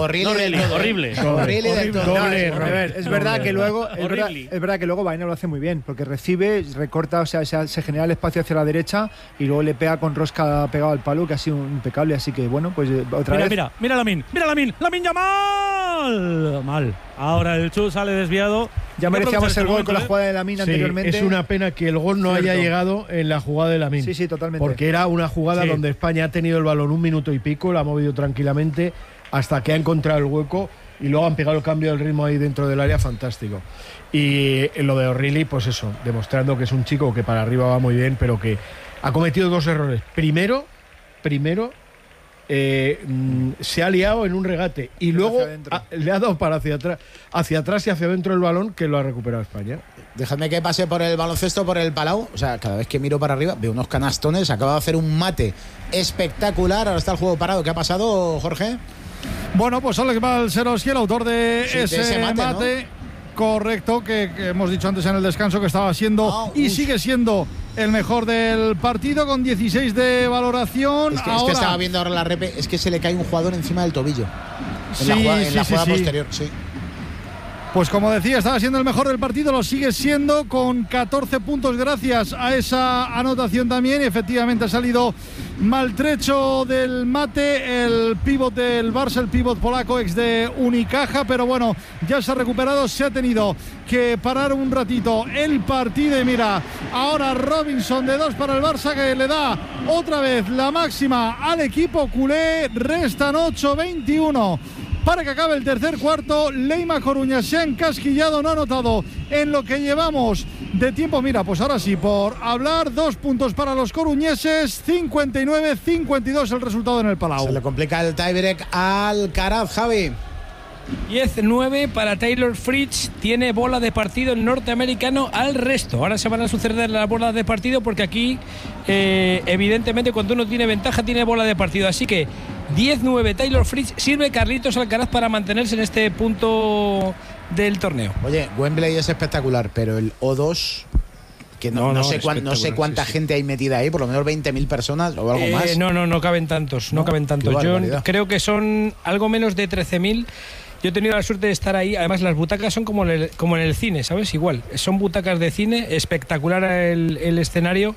Es verdad que luego Baena lo hace muy bien, porque recibe, recorta, o sea, se genera el espacio hacia la derecha y luego le pega con rosca pegado al palo, que ha sido impecable. Así que bueno, pues otra vez. Mira Lamine Yamal. Mal. Ahora el Chu sale desviado. Ya merecíamos el gol con la jugada de Lamine anteriormente. Es una pena que el gol no haya llegado en la jugada de Lamine. Sí, totalmente. Porque era una jugada donde España ha tenido el balón 1 minuto y pico, la ha movido tranquilamente hasta que ha encontrado el hueco y luego han pegado el cambio del ritmo ahí dentro del área, fantástico. Y lo de O'Reilly, pues eso, demostrando que es un chico que para arriba va muy bien, pero que ha cometido 2 errores. Primero se ha liado en un regate y luego le ha dado para hacia atrás y hacia adentro el balón, que lo ha recuperado España. Dejadme que pase por el baloncesto, por el Palau. O sea, cada vez que miro para arriba veo unos canastones. Acaba de hacer un mate espectacular. Ahora está el juego parado. ¿Qué ha pasado, Jorge? Bueno, pues Alex Balcerowski, el autor de ese mate, ¿no? Correcto, que hemos dicho antes en el descanso que estaba siendo y sigue siendo el mejor del partido, con 16 de valoración. Es que estaba viendo ahora la repe, es que se le cae un jugador encima del tobillo en la jugada posterior. Sí. Pues como decía, estaba siendo el mejor del partido, lo sigue siendo con 14 puntos gracias a esa anotación también. Y efectivamente ha salido maltrecho del mate el pívot del Barça, el pívot polaco ex de Unicaja, pero bueno, ya se ha recuperado, se ha tenido que parar un ratito el partido. Y mira, ahora Robinson de 2 para el Barça, que le da otra vez la máxima al equipo culé. Restan 8-21 para que acabe el tercer cuarto. Leima Coruña se ha encasquillado, no ha anotado en lo que llevamos de tiempo. Mira, pues ahora sí, por hablar, 2 puntos para los coruñeses, 59-52 el resultado en el Palau. Se le complica el tiebreak al Alcaraz, Javi. 10-9 para Taylor Fritz. Tiene bola de partido el norteamericano al resto. Ahora se van a suceder las bolas de partido, porque aquí evidentemente cuando uno tiene ventaja tiene bola de partido. Así que 10-9 Taylor Fritz. Sirve Carlitos Alcaraz para mantenerse en este punto del torneo. Oye, Wembley es espectacular, pero el O2, que no sé cuánta gente hay metida ahí, por lo menos 20.000 personas o algo más. No caben tantos. No caben tantos. Yo creo que son algo menos de 13.000. Yo he tenido la suerte de estar ahí. Además, las butacas son como en el cine, ¿sabes? Igual, son butacas de cine, espectacular el escenario.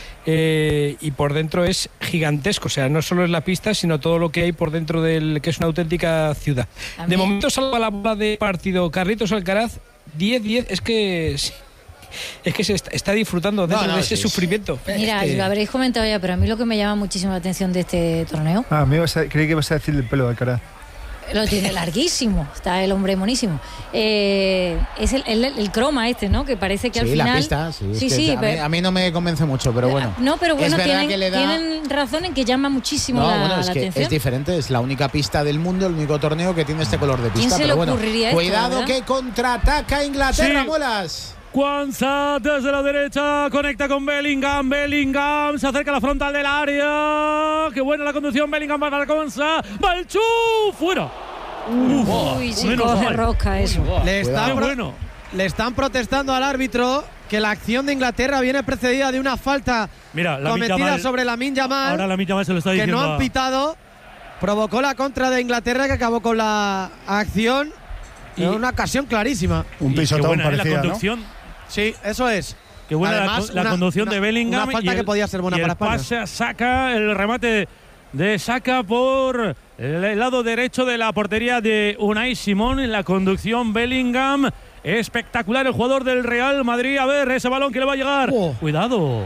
Y por dentro es gigantesco, o sea, no solo es la pista, sino todo lo que hay por dentro que es una auténtica ciudad. De momento salva la bola de partido Carlitos Alcaraz, 10-10, es que se está disfrutando dentro de ese sufrimiento. Mira, lo habréis comentado ya, pero a mí lo que me llama muchísimo la atención de este torneo. Creí que ibas a decir el pelo de Alcaraz. Lo tiene larguísimo, está el hombre monísimo. Es el croma ¿no? Que parece que al final... Sí, la pista, sí. A mí no me convence mucho, pero bueno. No, pero bueno, tienen razón en que llama muchísimo la atención. Es diferente, es la única pista del mundo, el único torneo que tiene este color de pista. ¿Quién se le ocurriría esto, cuidado ¿verdad? que contraataca Inglaterra, Muelas. Kwanzaa desde la derecha, conecta con Bellingham, se acerca a la frontal del área, qué buena la conducción, Bellingham va para Kwanzaa, va el fuera. Uy, sí, coge rosca eso. Le están protestando al árbitro que la acción de Inglaterra viene precedida de una falta cometida sobre Lamine Yamal. Ahora Lamine Yamal se lo está diciendo. Que no han pitado, provocó la contra de Inglaterra que acabó con la acción y una ocasión clarísima. Un pisotón parecía, la conducción. ¿no? Sí, eso es. Qué buena además, la conducción de Bellingham. Una falta que podía ser buena para España. Pase a Saka, el remate de Saka por el lado derecho de la portería de Unai Simón. En la conducción Bellingham. Espectacular el jugador del Real Madrid. A ver, ese balón que le va a llegar. Cuidado.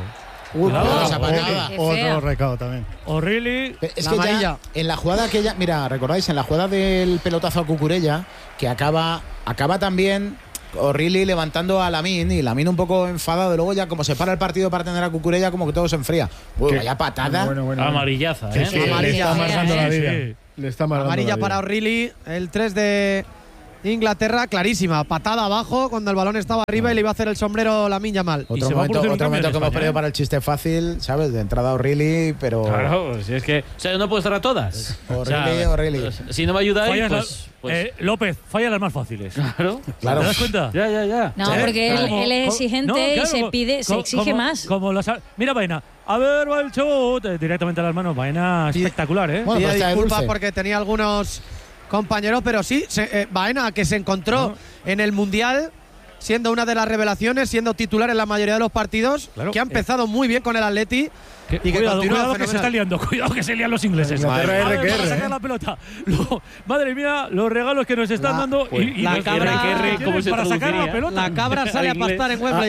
Otro recado también. O'Reilly. Es que ya, en la jugada aquella, mira, recordáis, en la jugada del pelotazo a Cucurella, que acaba también O'Reilly levantando a Lamine, y Lamine un poco enfadado, y luego ya como se para el partido para tener a Cucurella, como que todo se enfría. Vaya patada. Amarillaza, Sí, le está amargando la vida. Le está amargando amarilla la vida. para O'Reilly, el 3 de Inglaterra, clarísima, patada abajo cuando el balón estaba arriba y le iba a hacer el sombrero Lamine Yamal. Otro momento que hemos perdido para el chiste fácil, ¿sabes? De entrada O'Reilly, pero... Claro, si es que... O sea, no puedo estar a todas. O'Reilly. Si no me ayudáis, pues... López, falla las más fáciles. Claro. ¿Te das cuenta? Ya. No, porque él es exigente y se exige más. Mira, Baena. A ver, va el shot. Directamente a las manos. Baena espectacular, ¿eh? Bueno, disculpas porque tenía algunos compañeros, pero sí, Baena, que se encontró en el Mundial, siendo una de las revelaciones, siendo titular en la mayoría de los partidos, que ha empezado muy bien con el Atleti. Cuidado que se está liando, cuidado que se lían los ingleses. Para sacar la pelota. Madre mía, los regalos que nos están dando. Y la cabra para sacar la pelota. La cabra sale a pastar en Wembley.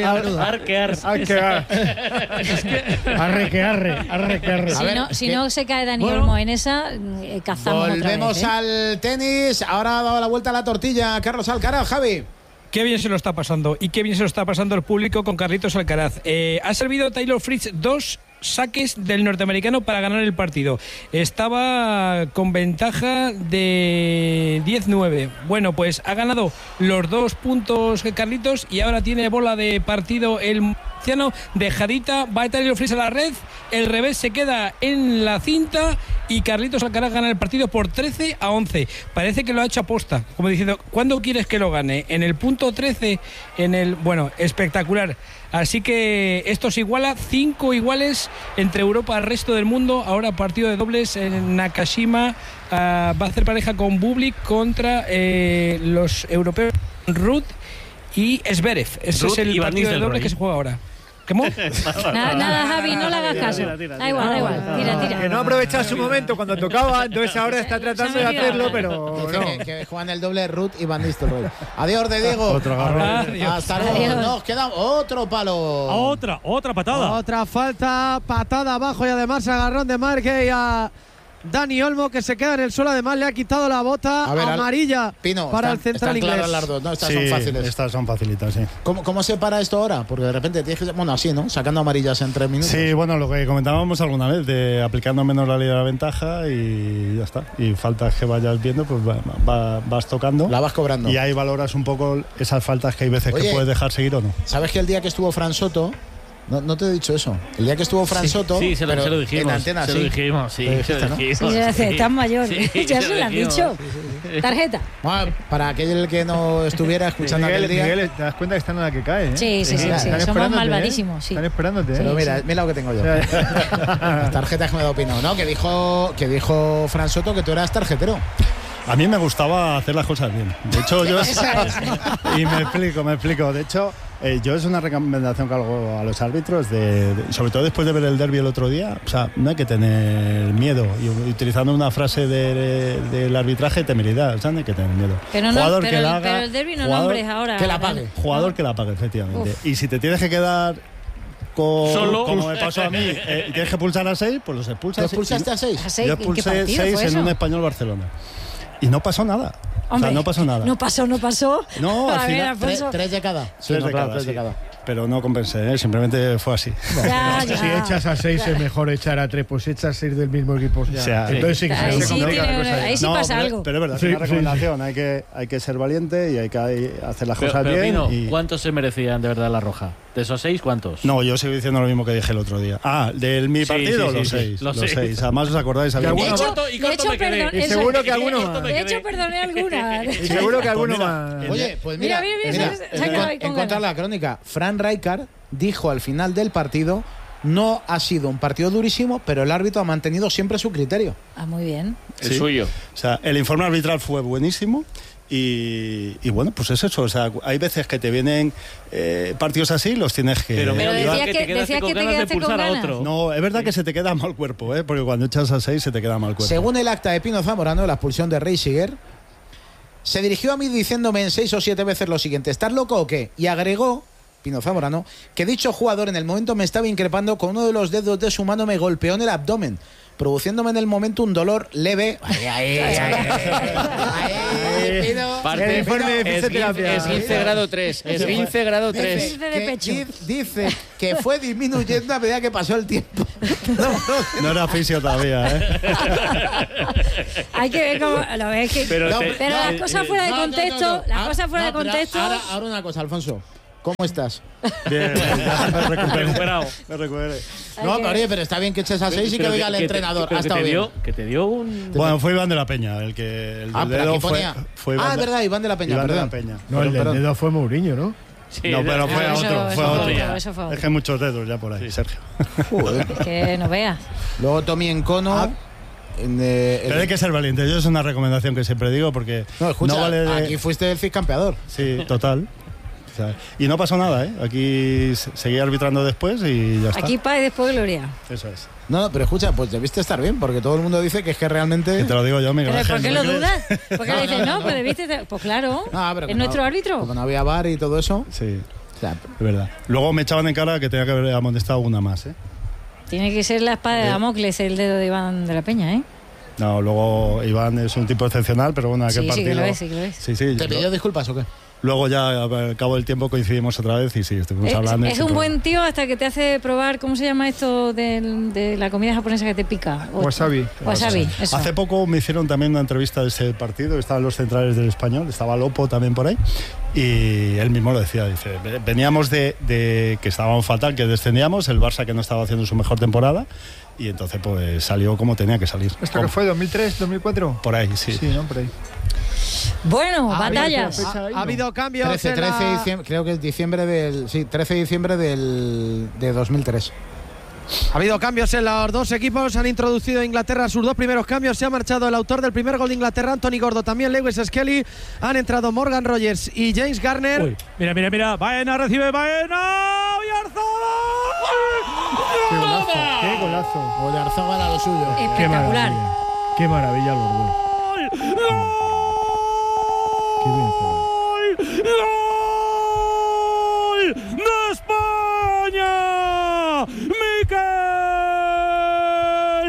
Arre. Si no se cae Dani Olmo en esa, cazamos Volvemos otra vez, al tenis. Ahora ha dado la vuelta a la tortilla Carlos Alcaraz, Javi. Qué bien se lo está pasando y qué bien se lo está pasando el público con Carlitos Alcaraz. Ha servido Taylor Fritz 2 saques del norteamericano para ganar el partido. Estaba con ventaja de 10-9. Bueno, pues ha ganado los 2 puntos Carlitos y ahora tiene bola de partido el murciano. Dejadita, va Taylor Fritz a la red, el revés se queda en la cinta y Carlitos Alcaraz gana el partido por 13-11. Parece que lo ha hecho aposta, como diciendo, ¿cuándo quieres que lo gane? En el punto 13, bueno, espectacular. Así que esto se iguala, 5 iguales entre Europa y el resto del mundo. Ahora partido de dobles en Nakashima. Va a hacer pareja con Bublik contra los europeos Ruud y Zverev. Ese es el partido de dobles que se juega ahora. ¿Cómo? Nada, Javi, no le hagas caso. Da igual, tira. Que no ha aprovechado su momento cuando tocaba, entonces ahora está tratando de hacerlo, pero no. Que juegan el doble Ruud y Van Nistelrooy. Adiós de Diego. Otro agarrón. Hasta luego. Nos queda otro palo. Otra patada. Otra falta, patada abajo y además agarrón de Marque y a Dani Olmo, que se queda en el suelo. Además le ha quitado la bota amarilla para el central inglés. Claras las dos, ¿no? Estas sí, son fáciles. Estas son facilitas, sí. ¿Cómo se para esto ahora? Porque de repente tienes que... Bueno, así, ¿no? Sacando amarillas en 3 minutos. Sí, bueno, lo que comentábamos alguna vez, de aplicando menos la ley de la ventaja y ya está. Y faltas que vayas viendo, pues vas tocando. La vas cobrando. Y ahí valoras un poco esas faltas que hay veces que puedes dejar seguir o no. ¿Sabes que el día que estuvo Fran Soto... No te he dicho eso. El día que estuvo Fran Soto, sí, se lo dijimos. En antena, se lo dijimos, sí. Tan mayor. Ya se lo han dicho. Tarjeta. Bueno, para aquel que no estuviera escuchando aquel día. Miguel, te das cuenta que están en la que cae, ¿eh? Sí. Somos malvadísimos. Sí. Están esperándote, ¿eh? Pero mira lo que tengo yo. Las tarjetas que me da opinión, ¿no? Que dijo Fran Soto que tú eras tarjetero. A mí me gustaba hacer las cosas bien. De hecho, yo... y me explico. De hecho, yo es una recomendación que hago a los árbitros, sobre todo después de ver el derbi el otro día. O sea, no hay que tener miedo. Y utilizando una frase del arbitraje, temeridad. O sea, no hay que tener miedo. Pero el derbi no nombres ahora. Que la pague. Jugador que la pague, efectivamente. Uf. Y si te tienes que quedar... como me pasó a mí, y tienes que pulsar a 6, pues los expulsas. ¿Te expulsaste a 6? Yo expulsé 6 en un Español Barcelona. y no pasó nada. Hombre, o sea, no pasó nada. No pasó. No, al A ver, final, Alfonso. Tres de cada. Tres de cada. Pero no compensé, ¿eh? Simplemente fue así. Ya. Si echas a 6 es mejor echar a 3, pues echas 6 del mismo equipo. O sea, entonces sí que Ahí se sí complica la cosa. ahí sí pasa algo. Pero es verdad, Sí, es una sí, recomendación. Hay que ser valiente y hay que hacer las cosas Pero, bien. Pino, y... ¿cuántos se merecían de verdad la roja? ¿De esos 6 cuántos? No, yo sigo diciendo lo mismo que dije el otro día. Del mi partido, los 6. Los Los 6. 6. Además, ¿os acordáis? De Había hecho, Y eso seguro es. que alguno más. De hecho, perdoné alguna. Y seguro que alguno Pues más. Oye, pues mira, se ha quedado ahí con en contra de ganas. la crónica, Fran Rijkaard dijo al final del partido: no ha sido un partido durísimo, pero el árbitro ha mantenido siempre su criterio. Ah, muy bien. El suyo. O sea, el informe arbitral fue buenísimo. Y bueno, pues es eso. O sea, hay veces que te vienen partidos así, los tienes que. Pero decía que que te quedaste con ganas de pulsar a otro. No, es verdad que se te queda mal cuerpo, porque cuando echas a 6 se te queda mal cuerpo. Según el acta de Pino Zamorano, la expulsión de Reisiger, se dirigió a mí diciéndome en 6 o 7 veces lo siguiente: ¿estás loco o qué? Y agregó Pino Zamorano que dicho jugador en el momento me estaba increpando, con uno de los dedos de su mano me golpeó en el abdomen, produciéndome en el momento un dolor leve. Parte informe de fisioterapia. esguince grado 3. Esguince grado 3. de pecho. Dice que fue disminuyendo a medida que pasó el tiempo. No era fisio todavía, Hay que ver cómo. Lo ves que. Pero Las cosas fuera de contexto. Las cosas fuera de contexto. Ahora una cosa, Alfonso. ¿Cómo estás? Bien, ya me recuperado. Me recuperé. No, pero está bien que eches a 6 y que diga el entrenador. Ha estado bien. Que te dio un. Bueno, fue Iván de la Peña el del pero dedo aquí ponía. fue Iván es verdad, Iván de la Peña, Iván perdón. de la Peña. No, el del Perdón. dedo fue Mourinho, ¿no? Sí, No, pero fue a Eso- otro. eso Fue a fue otro. otro, eso fue otro. Es que hay muchos dedos ya por ahí, Sergio. Que no veas. Luego Tommy Encono. Pero hay que ser valiente. Yo es una recomendación que siempre digo porque No, escucha, no vale de... aquí fuiste el campeador. Sí, total. O sea, y no pasó nada, ¿eh? Aquí seguí arbitrando después y ya está. Aquí paz y después gloria. Eso es. No, pero escucha, pues debiste estar bien, porque todo el mundo dice que es que realmente. Que te lo digo yo, Miguel ¿Pero Ángel. por qué ¿no lo crees? dudas? ¿Por qué le dices no? Pues debiste. Pues claro. Pero ¿Es nuestro árbitro? Como no había VAR y todo eso. Sí, O sea, es verdad. Luego me echaban en cara que tenía que haber amonestado una más, ¿eh? Tiene que ser la espada de Damocles el dedo de Iván de la Peña, ¿eh? No, luego Iván es un tipo excepcional, pero bueno, aquel Sí, sí partido... que lo es, sí que lo es. Sí, ¿te pidió disculpas o qué? Luego ya al cabo del tiempo coincidimos otra vez y sí, estuvimos hablando. Es un buen tío hasta que te hace probar, ¿cómo se llama esto de la comida japonesa que te pica? Wasabi. Wasabi, eso. Hace poco me hicieron también una entrevista de ese partido, estaban los centrales del Español, estaba Lopo también por ahí, y él mismo lo decía, dice, veníamos de que estábamos fatal, que descendíamos, el Barça que no estaba haciendo su mejor temporada, y entonces pues salió como tenía que salir. ¿Esto que fue? ¿2003, 2004? Por ahí, sí. Sí, ¿no? Por ahí. Bueno, batallas. Ha habido cambios. 13 en la- de diciembre, creo que es diciembre del. Sí, 13 de diciembre de 2003. Ha habido cambios en los dos equipos. Han introducido Inglaterra sus dos primeros cambios. Se ha marchado el autor del primer gol de Inglaterra, Anthony Gordo. También Lewis Skelly. Han entrado Morgan Rogers y James Garner. Uy, mira. Baena recibe Baena. Qué golazo. Qué golazo. O de Arzábal a lo suyo. Qué Espectacular. maravilla. Qué maravilla los dos. Qué bien juega. ¡Gol de España! ¡Mikel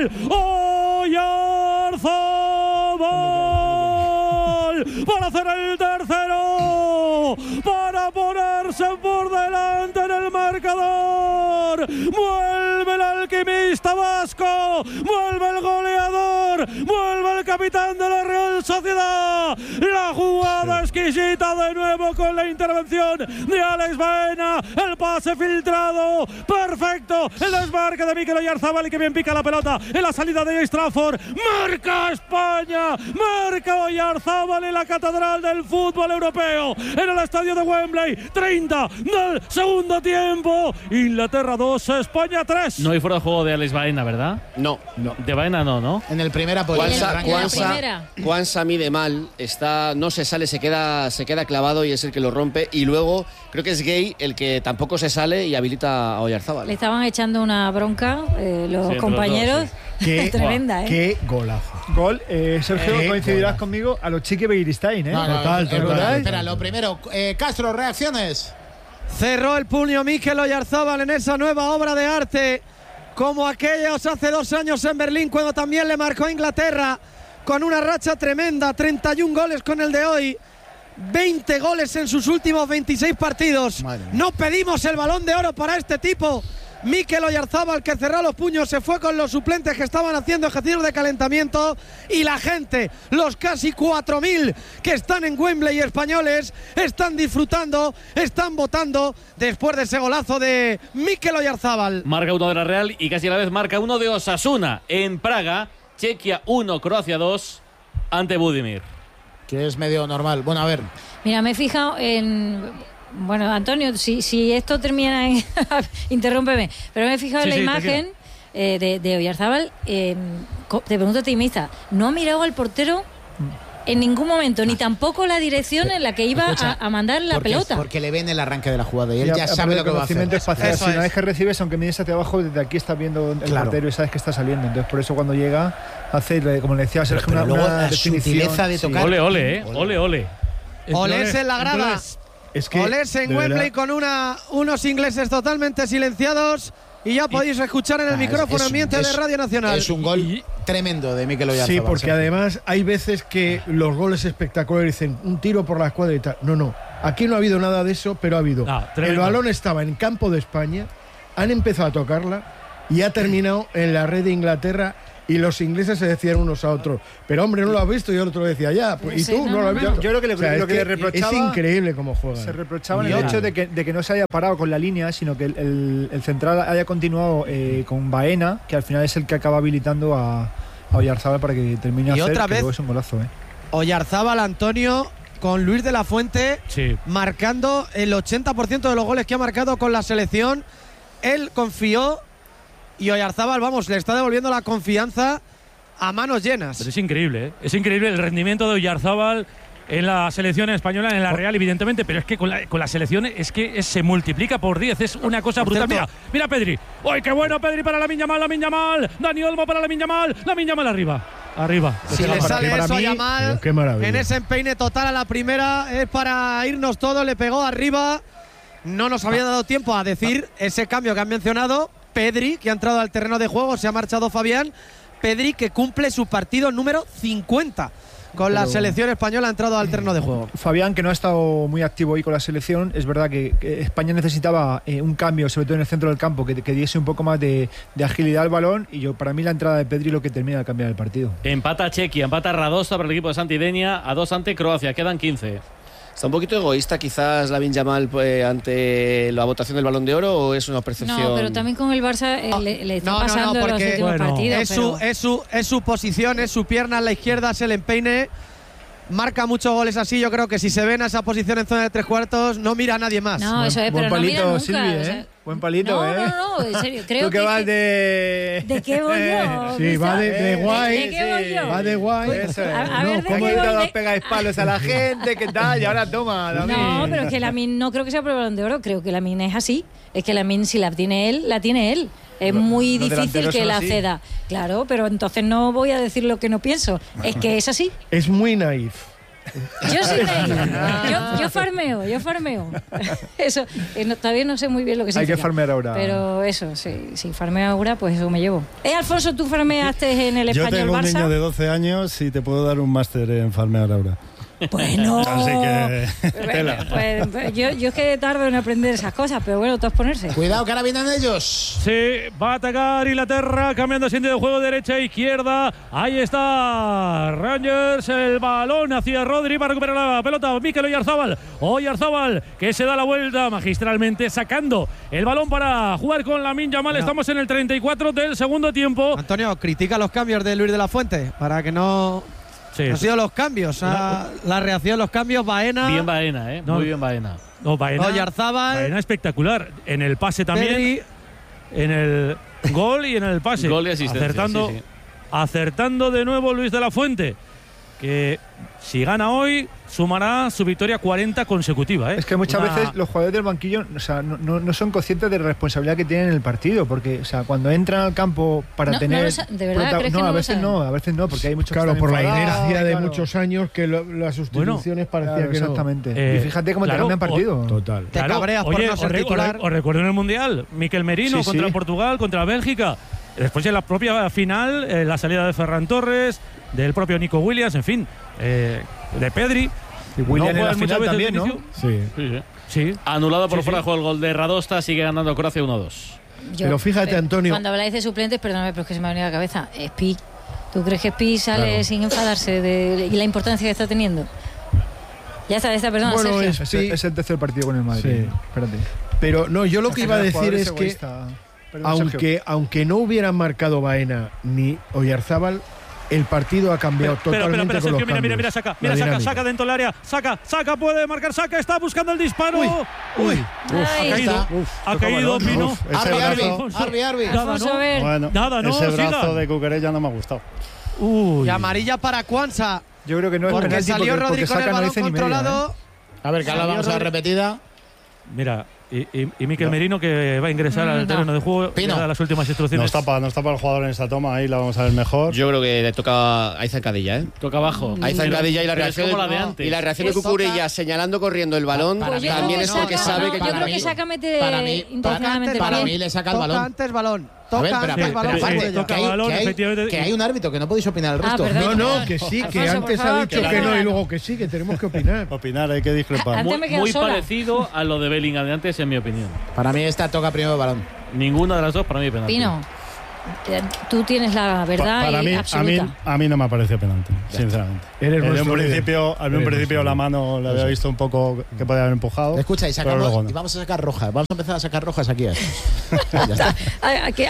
Oyarzabal! Para hacer el tercero, para ponerse por delante en el marcador. Vuelve el alquimista vasco, vuelve el goleador, vuelve el capitán de la Real Sociedad. La jugada exquisita de nuevo con la intervención de Alex Baena, el pase filtrado, perfecto, el desmarque de Mikel Oyarzabal y que bien pica la pelota en la salida de Trafford. Marca España, marca Oyarzabal en la catedral del fútbol europeo, en el estadio de Wembley. 30 del segundo tiempo, Inglaterra 2, España 3. No hay fuera de juego de Alex Baena, ¿verdad? No. De Baena no. En el primer apoyo. Juansa mide mal, no se sale, se queda clavado y es el que lo rompe. Y luego creo que es Gay el que tampoco se sale y habilita a Oyarzabal. Le estaban echando una bronca los Sí, compañeros. los dos, Qué, Tremenda, ¿eh? Qué golazo. Gol, Sergio, coincidirás golazo. conmigo a los Chiqui Begiristain, ¿eh? Total. Espera, lo primero. Castro, reacciones. Cerró el puño Mikel Oyarzabal en esa nueva obra de arte, como aquellos hace 2 años en Berlín, cuando también le marcó a Inglaterra. con una racha tremenda, 31 goles con el de hoy, 20 goles en sus últimos 26 partidos. No pedimos el Balón de Oro para este tipo. Mikel Oyarzábal, que cerró los puños, se fue con los suplentes que estaban haciendo ejercicios de calentamiento, y la gente, los casi 4.000 que están en Wembley españoles, están disfrutando, están votando después de ese golazo de Mikel Oyarzábal. Marca uno de la Real y casi a la vez marca uno de Osasuna en Praga. Chequia 1, Croacia 2 ante Budimir. Que es medio normal. Bueno, a ver. Mira, me he fijado en... Bueno, Antonio, si esto termina en... interrúmpeme, pero me he fijado en la imagen de Oyarzábal. Te pregunto a ti, Mista, ¿no ha mirado al portero en ningún momento, ni tampoco la dirección en la que iba a mandar la pelota? Porque le ven el arranque de la jugada y él ya sabe lo que va a hacer. Espacial, si una vez que recibes, aunque mires hacia abajo, desde aquí estás viendo el portero y sabes que está saliendo. Entonces, por eso cuando llega, hace, como le decía Sergio, una sutileza de tocar. Ole, ole. Olés en la grada. Es que, Olés en Wembley con unos ingleses totalmente silenciados, y ya podéis escuchar en el micrófono ambiente de Radio Nacional. Es un gol tremendo de Mikel Oyarzábal. Sí, porque además hay veces que los goles espectaculares dicen un tiro por la escuadra y tal. No. Aquí no ha habido nada de eso, pero ha habido. El balón estaba en campo de España, han empezado a tocarla y ha terminado en la red de Inglaterra. Y los ingleses se decían unos a otros, pero hombre, no lo has visto, y el otro decía, ya, pues, y tú no lo has visto. Yo creo que lo que le reprochaba, es increíble cómo juega. Se reprochaba el hecho de que no se haya parado con la línea, sino que el central haya continuado con Baena, que al final es el que acaba habilitando a Oyarzábal para que termine y a hacer, otra que vez, luego es un golazo. Oyarzábal, Antonio, con Luis de la Fuente, marcando el 80% de los goles que ha marcado con la selección. Él confió, y Oyarzábal, vamos, le está devolviendo la confianza a manos llenas. Pero es increíble, es increíble el rendimiento de Oyarzábal en la selección española, en la Real, evidentemente, pero es que con la selección es que se multiplica por 10, es una cosa brutal. Mira Pedri. ¡Ay, qué bueno Pedri para Lamine Yamal! Dani Olmo para Lamine Yamal arriba. Si le sale eso a Yamal, en ese empeine total a la primera, es para irnos todos, le pegó arriba. No nos había dado tiempo a decir ese cambio que han mencionado. Pedri, que ha entrado al terreno de juego, se ha marchado Fabián. Pedri, que cumple su partido número 50 con la selección española, ha entrado al terreno de juego. Fabián, que no ha estado muy activo hoy con la selección, es verdad que España necesitaba un cambio, sobre todo en el centro del campo, que diese un poco más de agilidad al balón, y para mí la entrada de Pedri lo que termina de cambiar el partido. Empata Chequia, empata Radosa para el equipo de Santidenia, a 2 ante Croacia, quedan 15. ¿Está un poquito egoísta quizás Lamine Yamal ante la votación del Balón de Oro, o es una percepción? No, pero también con el Barça le está pasando en los últimos partidos. Es su posición, es su pierna a la izquierda, es el empeine. Marca muchos goles así. Yo creo que si se ven a esa posición en zona de 3/4, no mira a nadie más. No, eso es, pero no mira nunca. Silvi, Buen palito, No, en serio. Creo ¿Tú que vas de...? ¿De qué voy yo? Sí, va de guay. ¿De qué voy yo? Va de guay. Eso es. A ver, ¿cómo no pegáis palos a la gente? ¿Qué tal? Y ahora toma, Lamine. No, pero es que Lamine no creo que sea por el Balón de Oro. Creo que Lamine es así. Es que Lamine, si la tiene él, la tiene él. Es muy difícil que la ceda. Claro, pero entonces no voy a decir lo que no pienso. Es que es así. Es muy naif. Yo sí yo farmeo. Eso, todavía no sé muy bien lo que significa. Hay que farmear ahora. Pero eso, si farmeo ahora, pues eso me llevo. Alfonso, ¿tú farmeaste en el Español Barça? Yo tengo un niño de 12 años y te puedo dar un máster en farmear ahora. Bueno, así que pues yo es que tardo en aprender esas cosas, pero bueno, todos ponerse. Cuidado, que ahora vienen ellos. Sí, va a atacar Inglaterra, cambiando sentido de juego derecha e izquierda. Ahí está Rangers, el balón hacia Rodri para recuperar la pelota. Mikel Oyarzábal, que se da la vuelta magistralmente, sacando el balón para jugar con Lamine Yamal. Estamos en el 34 del segundo tiempo. Antonio, critica los cambios de Luis de la Fuente para que no... Sí. Han sido los cambios, la reacción, los cambios. Baena. Bien Baena, muy bien Baena. Oyarzábal. Baena espectacular. En el pase también. Pedri. En el gol y en el pase. Gol y asistencia. Acertando de nuevo Luis de la Fuente, que si gana hoy sumará su victoria 40 consecutiva. Es que muchas veces los jugadores del banquillo, o sea, no son conscientes de la responsabilidad que tienen en el partido, porque, o sea, cuando entran al campo para tener... ¿De verdad crees que a veces no, porque hay muchos que están por la inercia de muchos años que las sustituciones parecía que exactamente. Y fíjate cómo te cambian partido. Total. Te cabreas por no ser titular. Os recuerdo en el Mundial, Mikel Merino contra Portugal, contra Bélgica. Después en la propia final, la salida de Ferran Torres, del propio Nico Williams, en fin, de Pedri. Y Williams no en la juegan final muchas también, veces, ¿no? Vinicius. Sí. Anulado por Sí, fuera sí. de juego el gol de Radosta, sigue ganando Croacia 1-2. Pero fíjate, Antonio. Cuando habláis de suplentes, perdóname, pero es que se me ha venido a la cabeza. Spi. ¿Tú crees que Spi sale sin enfadarse y la importancia que está teniendo? Ya está, perdona, Bueno, Sergio. Es el tercer partido con el Madrid. Sí. Espérate. Pero no, yo lo que iba a decir es que Perdón, Sergio. aunque no hubieran marcado Baena ni Oyarzábal, el partido ha cambiado totalmente con los Sergio, cambios. mira, saca La dinámica. saca dentro del área, saca, puede marcar, saca, está buscando el disparo. Uy. Ha caído Pino. Arbi. Alfonso, a ver. Bueno, Nada, no, ese brazo siga. de Cucurella no me ha gustado. Y amarilla para Cuanza. Yo creo que no es porque penalti salió porque Rodri con el saca no balón dice ni media, controlado. A ver, que ahora vamos a la repetida. Mira, y Mikel Merino, que va a ingresar al terreno de juego, Pino. le da las últimas No instrucciones. está para el jugador en esta toma, ahí la vamos a ver mejor. Yo creo que le toca a zancadilla, ¿eh? Toca abajo. Ahí zancadilla y la Pero reacción es como la de antes. y la reacción de Cucurella señalando corriendo el balón Pues yo también creo es que porque saca, sabe no, que yo creo que saca mete para mí, intencionadamente para bien. mí le saca el Toca balón. antes balón. A ver, Toca pero antes balón. aparte, sí, toca que hay- balón, que hay- efectivamente. que hay un árbitro, que no podéis opinar el resto. perdón. No, que sí, que Alfonso, antes por ha favor, dicho que que no gana. y luego que sí, que tenemos que opinar. Opinar, hay que discrepar. Antes me quedo Muy sola. parecido a lo de Bellingham de antes, en mi opinión. Para mí esta toca primero el balón. Ninguna de las dos para mí penalti. Pino, tú tienes la verdad Para y mí, absoluta. a mí no me ha parecido penalti, sinceramente. Eres En nuestro un líder. principio, Eres nuestro la líder. mano le había visto un poco que podía haber empujado. Escucha, y pero sacamos luego no. y vamos a sacar rojas. Vamos a empezar a sacar rojas aquí. Ya está. A ver que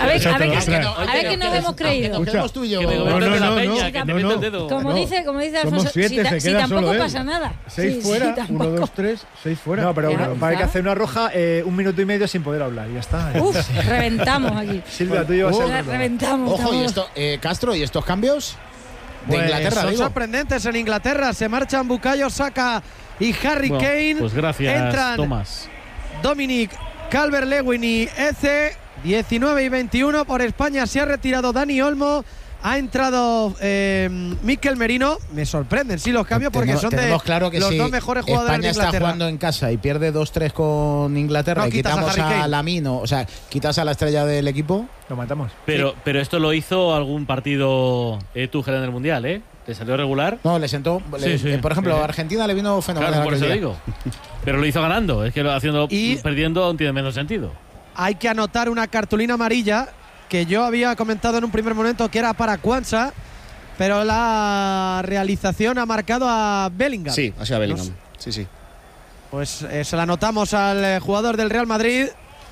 nos hemos creído. Nos quedemos tú y yo. Que me No, comenten no, la peña, no, que me no, mete el no. dedo. Como dice Alfonso, Somos 7, se si queda tampoco solo él. pasa nada. 6 Sí, fuera, tampoco. 1, 2, 3, 6 fuera. No, pero Ya, va a ya. que hacer una roja 1 minuto y medio sin poder hablar. Y ya está. Uf, reventamos aquí. Silvia, tú llevas el Reventamos. Ojo, y estamos- esto, Castro, ¿y estos cambios? De Pues Inglaterra, son digo. sorprendentes en Inglaterra. Se marchan Bukayo Saka y Harry Bueno, Kane. pues gracias, Entran Tomás. Dominic Calvert-Lewin y Eze. 19 y 21 por España. Se ha retirado Dani Olmo. Ha entrado Mikel Merino. Me sorprenden, sí, los cambios porque son de Tenemos claro que los si dos mejores jugadores España de está Inglaterra. jugando en casa y pierde 2-3 con Inglaterra No, y quitas a quitamos Harry a Kane. Lamino, o sea, quitas a la estrella del equipo. Lo matamos. Pero esto lo hizo algún partido Tuchel en el Mundial, ¿eh? ¿Te salió regular? No, le sentó. Sí. Por ejemplo, Sí. a Argentina le vino fenomenal. Claro, por aquel eso día. digo. Pero lo hizo ganando. Es que perdiendo aún tiene menos sentido. Hay que anotar una cartulina amarilla que yo había comentado en un primer momento que era para Cuanza, pero la realización ha marcado a Bellingham. Sí, ha sido a Bellingham. Sí. Pues se la anotamos al jugador del Real Madrid.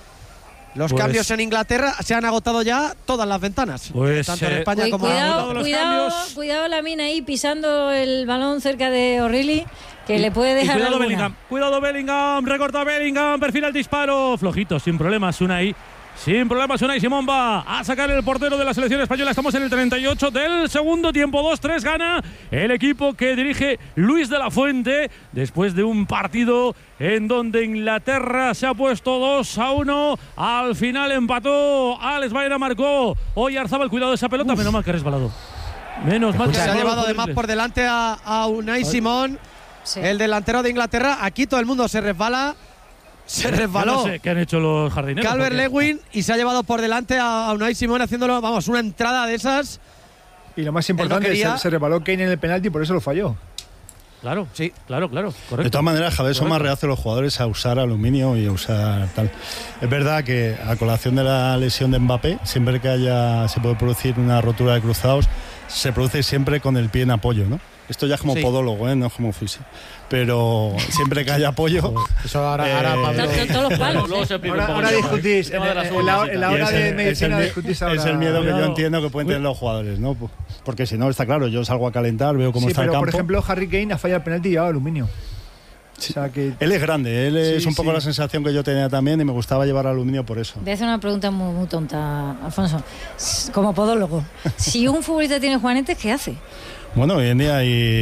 Los Pues- cambios en Inglaterra se han agotado ya todas las ventanas. Pues, tanto en España como todos los cambios. Cuidado la mina ahí pisando el balón cerca de O'Reilly, que le puede Y dejar cuidado alguna. Bellingham, cuidado Bellingham, recorta Bellingham, perfila el disparo, flojito, sin problemas, Unai. Sin problemas, Unai Simón va a sacar el portero de la selección española. Estamos en el 38 del segundo tiempo. 2-3 gana el equipo que dirige Luis de la Fuente después de un partido en donde Inglaterra se ha puesto 2-1. Al final empató. Alex Baena marcó. Oyarzábal, cuidado de esa pelota. Menos mal que ha resbalado. Menos mal que se ha resbalado llevado por además inglés. por delante a Unai Simón, Sí. el delantero de Inglaterra. Aquí todo el mundo se resbala. Se Yo resbaló no sé qué han hecho los jardineros. porque- Calvert-Lewin y se ha llevado por delante a Unai Simón haciéndolo, vamos, una entrada de esas. Y lo más importante, quería- se resbaló Kane en el penalti y por eso lo falló. Claro, Sí. claro, correcto. De todas maneras, Javier son más reacios los jugadores a usar aluminio y a usar tal. Es verdad que a colación de la lesión de Mbappé, siempre que se puede producir una rotura de cruzados, se produce siempre con el pie en apoyo, ¿no? Esto ya es como Sí. podólogo, no es como fisio. Pero siempre que haya apoyo. Eso ahora Pablo. Todos los palos. Luego se explica un poco Ahora más. discutís. El tema de las En uñas la y tal. hora de es el medicina mi- discutís ahora. es el miedo que yo Cuidado. entiendo que pueden tener los jugadores, ¿no? Porque si no, está claro, yo salgo a calentar, veo cómo Sí, está el pero campo. por ejemplo, Harry Kane ha fallado el penalti y llevaba aluminio. Sí. O sea que Él es grande, él es Sí, un poco sí. la sensación que yo tenía también y me gustaba llevar aluminio por eso. Voy a hacer una pregunta muy tonta, Alfonso. Como podólogo, si un futbolista tiene juanetes, ¿qué hace? Bueno, hoy en día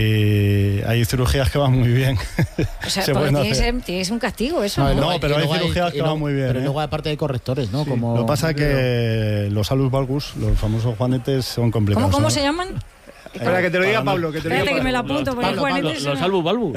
hay cirugías que van muy bien. O sea, Se porque pueden tiene que hacer. ser un castigo eso. No, ¿no? No, pero hay cirugías que van muy bien, Pero ¿eh? luego aparte hay correctores, ¿no? Como Lo que pasa es que los alus valgus, los famosos juanetes, son complicados. ¿Cómo ¿no? se llaman? espera que te lo diga Pablo, que te lo diga Espérate que me Pablo. lo apunto, porque juanetes Los son- albus balbus.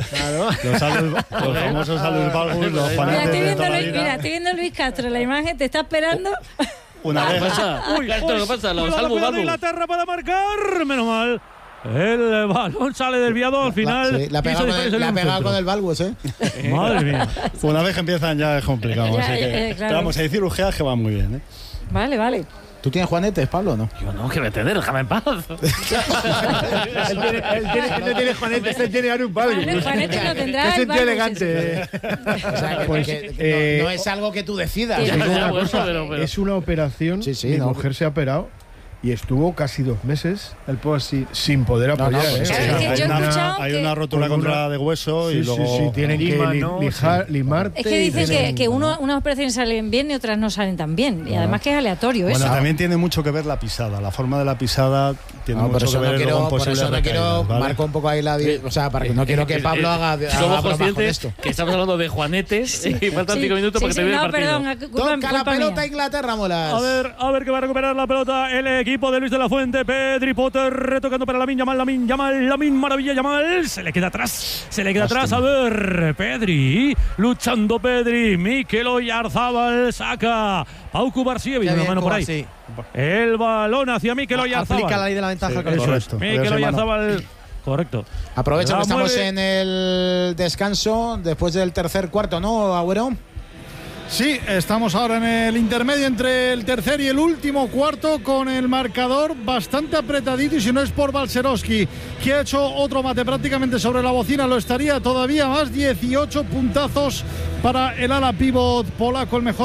Los famosos alus valgus, los Mira, juanetes estoy de viendo, toda la Luis, vida. mira, estoy viendo a Luis Castro, la imagen te está esperando. Una ¿Qué vez, pasa? ¿Qué pasa? Los Cuidado, albus cuidado, balbus. Inglaterra para marcar. Menos mal. El balón sale desviado al final. Sí, la ha pegado con el Balbus, ¿eh? Madre mía. Una vez que empiezan ya es complicado. Ya, así que, claro. pero vamos, hay cirugías que van muy bien, ¿eh? Vale. ¿Tú tienes juanetes, Pablo, o no? Yo no, que voy a tener, déjame en paz. Él no tiene juanetes, él tiene un Balbus. Juanetes no tendrá. Es un tío Balbus, elegante. O sea, no es algo que tú decidas. Sí, Es una operación. Mi mujer se ha operado y estuvo casi 2 meses sin poder apoyar. Hay una rotura contra de hueso y luego tienen que limarte. Es que dicen que unas operaciones salen bien y otras no salen tan bien. Y además que es aleatorio eso. Bueno, también tiene mucho que ver la pisada. La forma de la pisada tiene mucho que ver con por posibles eso no quiero recaídas, ¿vale? marco un poco ahí o sea, para que no quiero que Pablo haga somos bromas con conscientes esto. que estamos hablando de Juanetes y faltan 5 minutos para que termine el partido. Perdón, Toca la pelota Inglaterra, Molas. A ver que va a recuperar la pelota el equipo de Luis de la Fuente. Pedri Potter retocando para Lamine Yamal, maravilla Yamal. Se le queda atrás. A ver, Pedri, luchando Pedri. Mikel Oyarzabal saca. Pau Cubarsí, viene una mano por ahí. Sí. El balón hacia Mikel Oyarzabal. Aplica la ley de la ventaja. Correcto. Mikel Oyarzabal. Correcto. Aprovecha que estamos en el descanso después del tercer cuarto, ¿no, Agüero? Sí, estamos ahora en el intermedio entre el tercer y el último cuarto con el marcador bastante apretadito y si no es por Balcerowski, que ha hecho otro mate prácticamente sobre la bocina, lo estaría todavía más. 18 puntazos para el ala pívot polaco, el mejor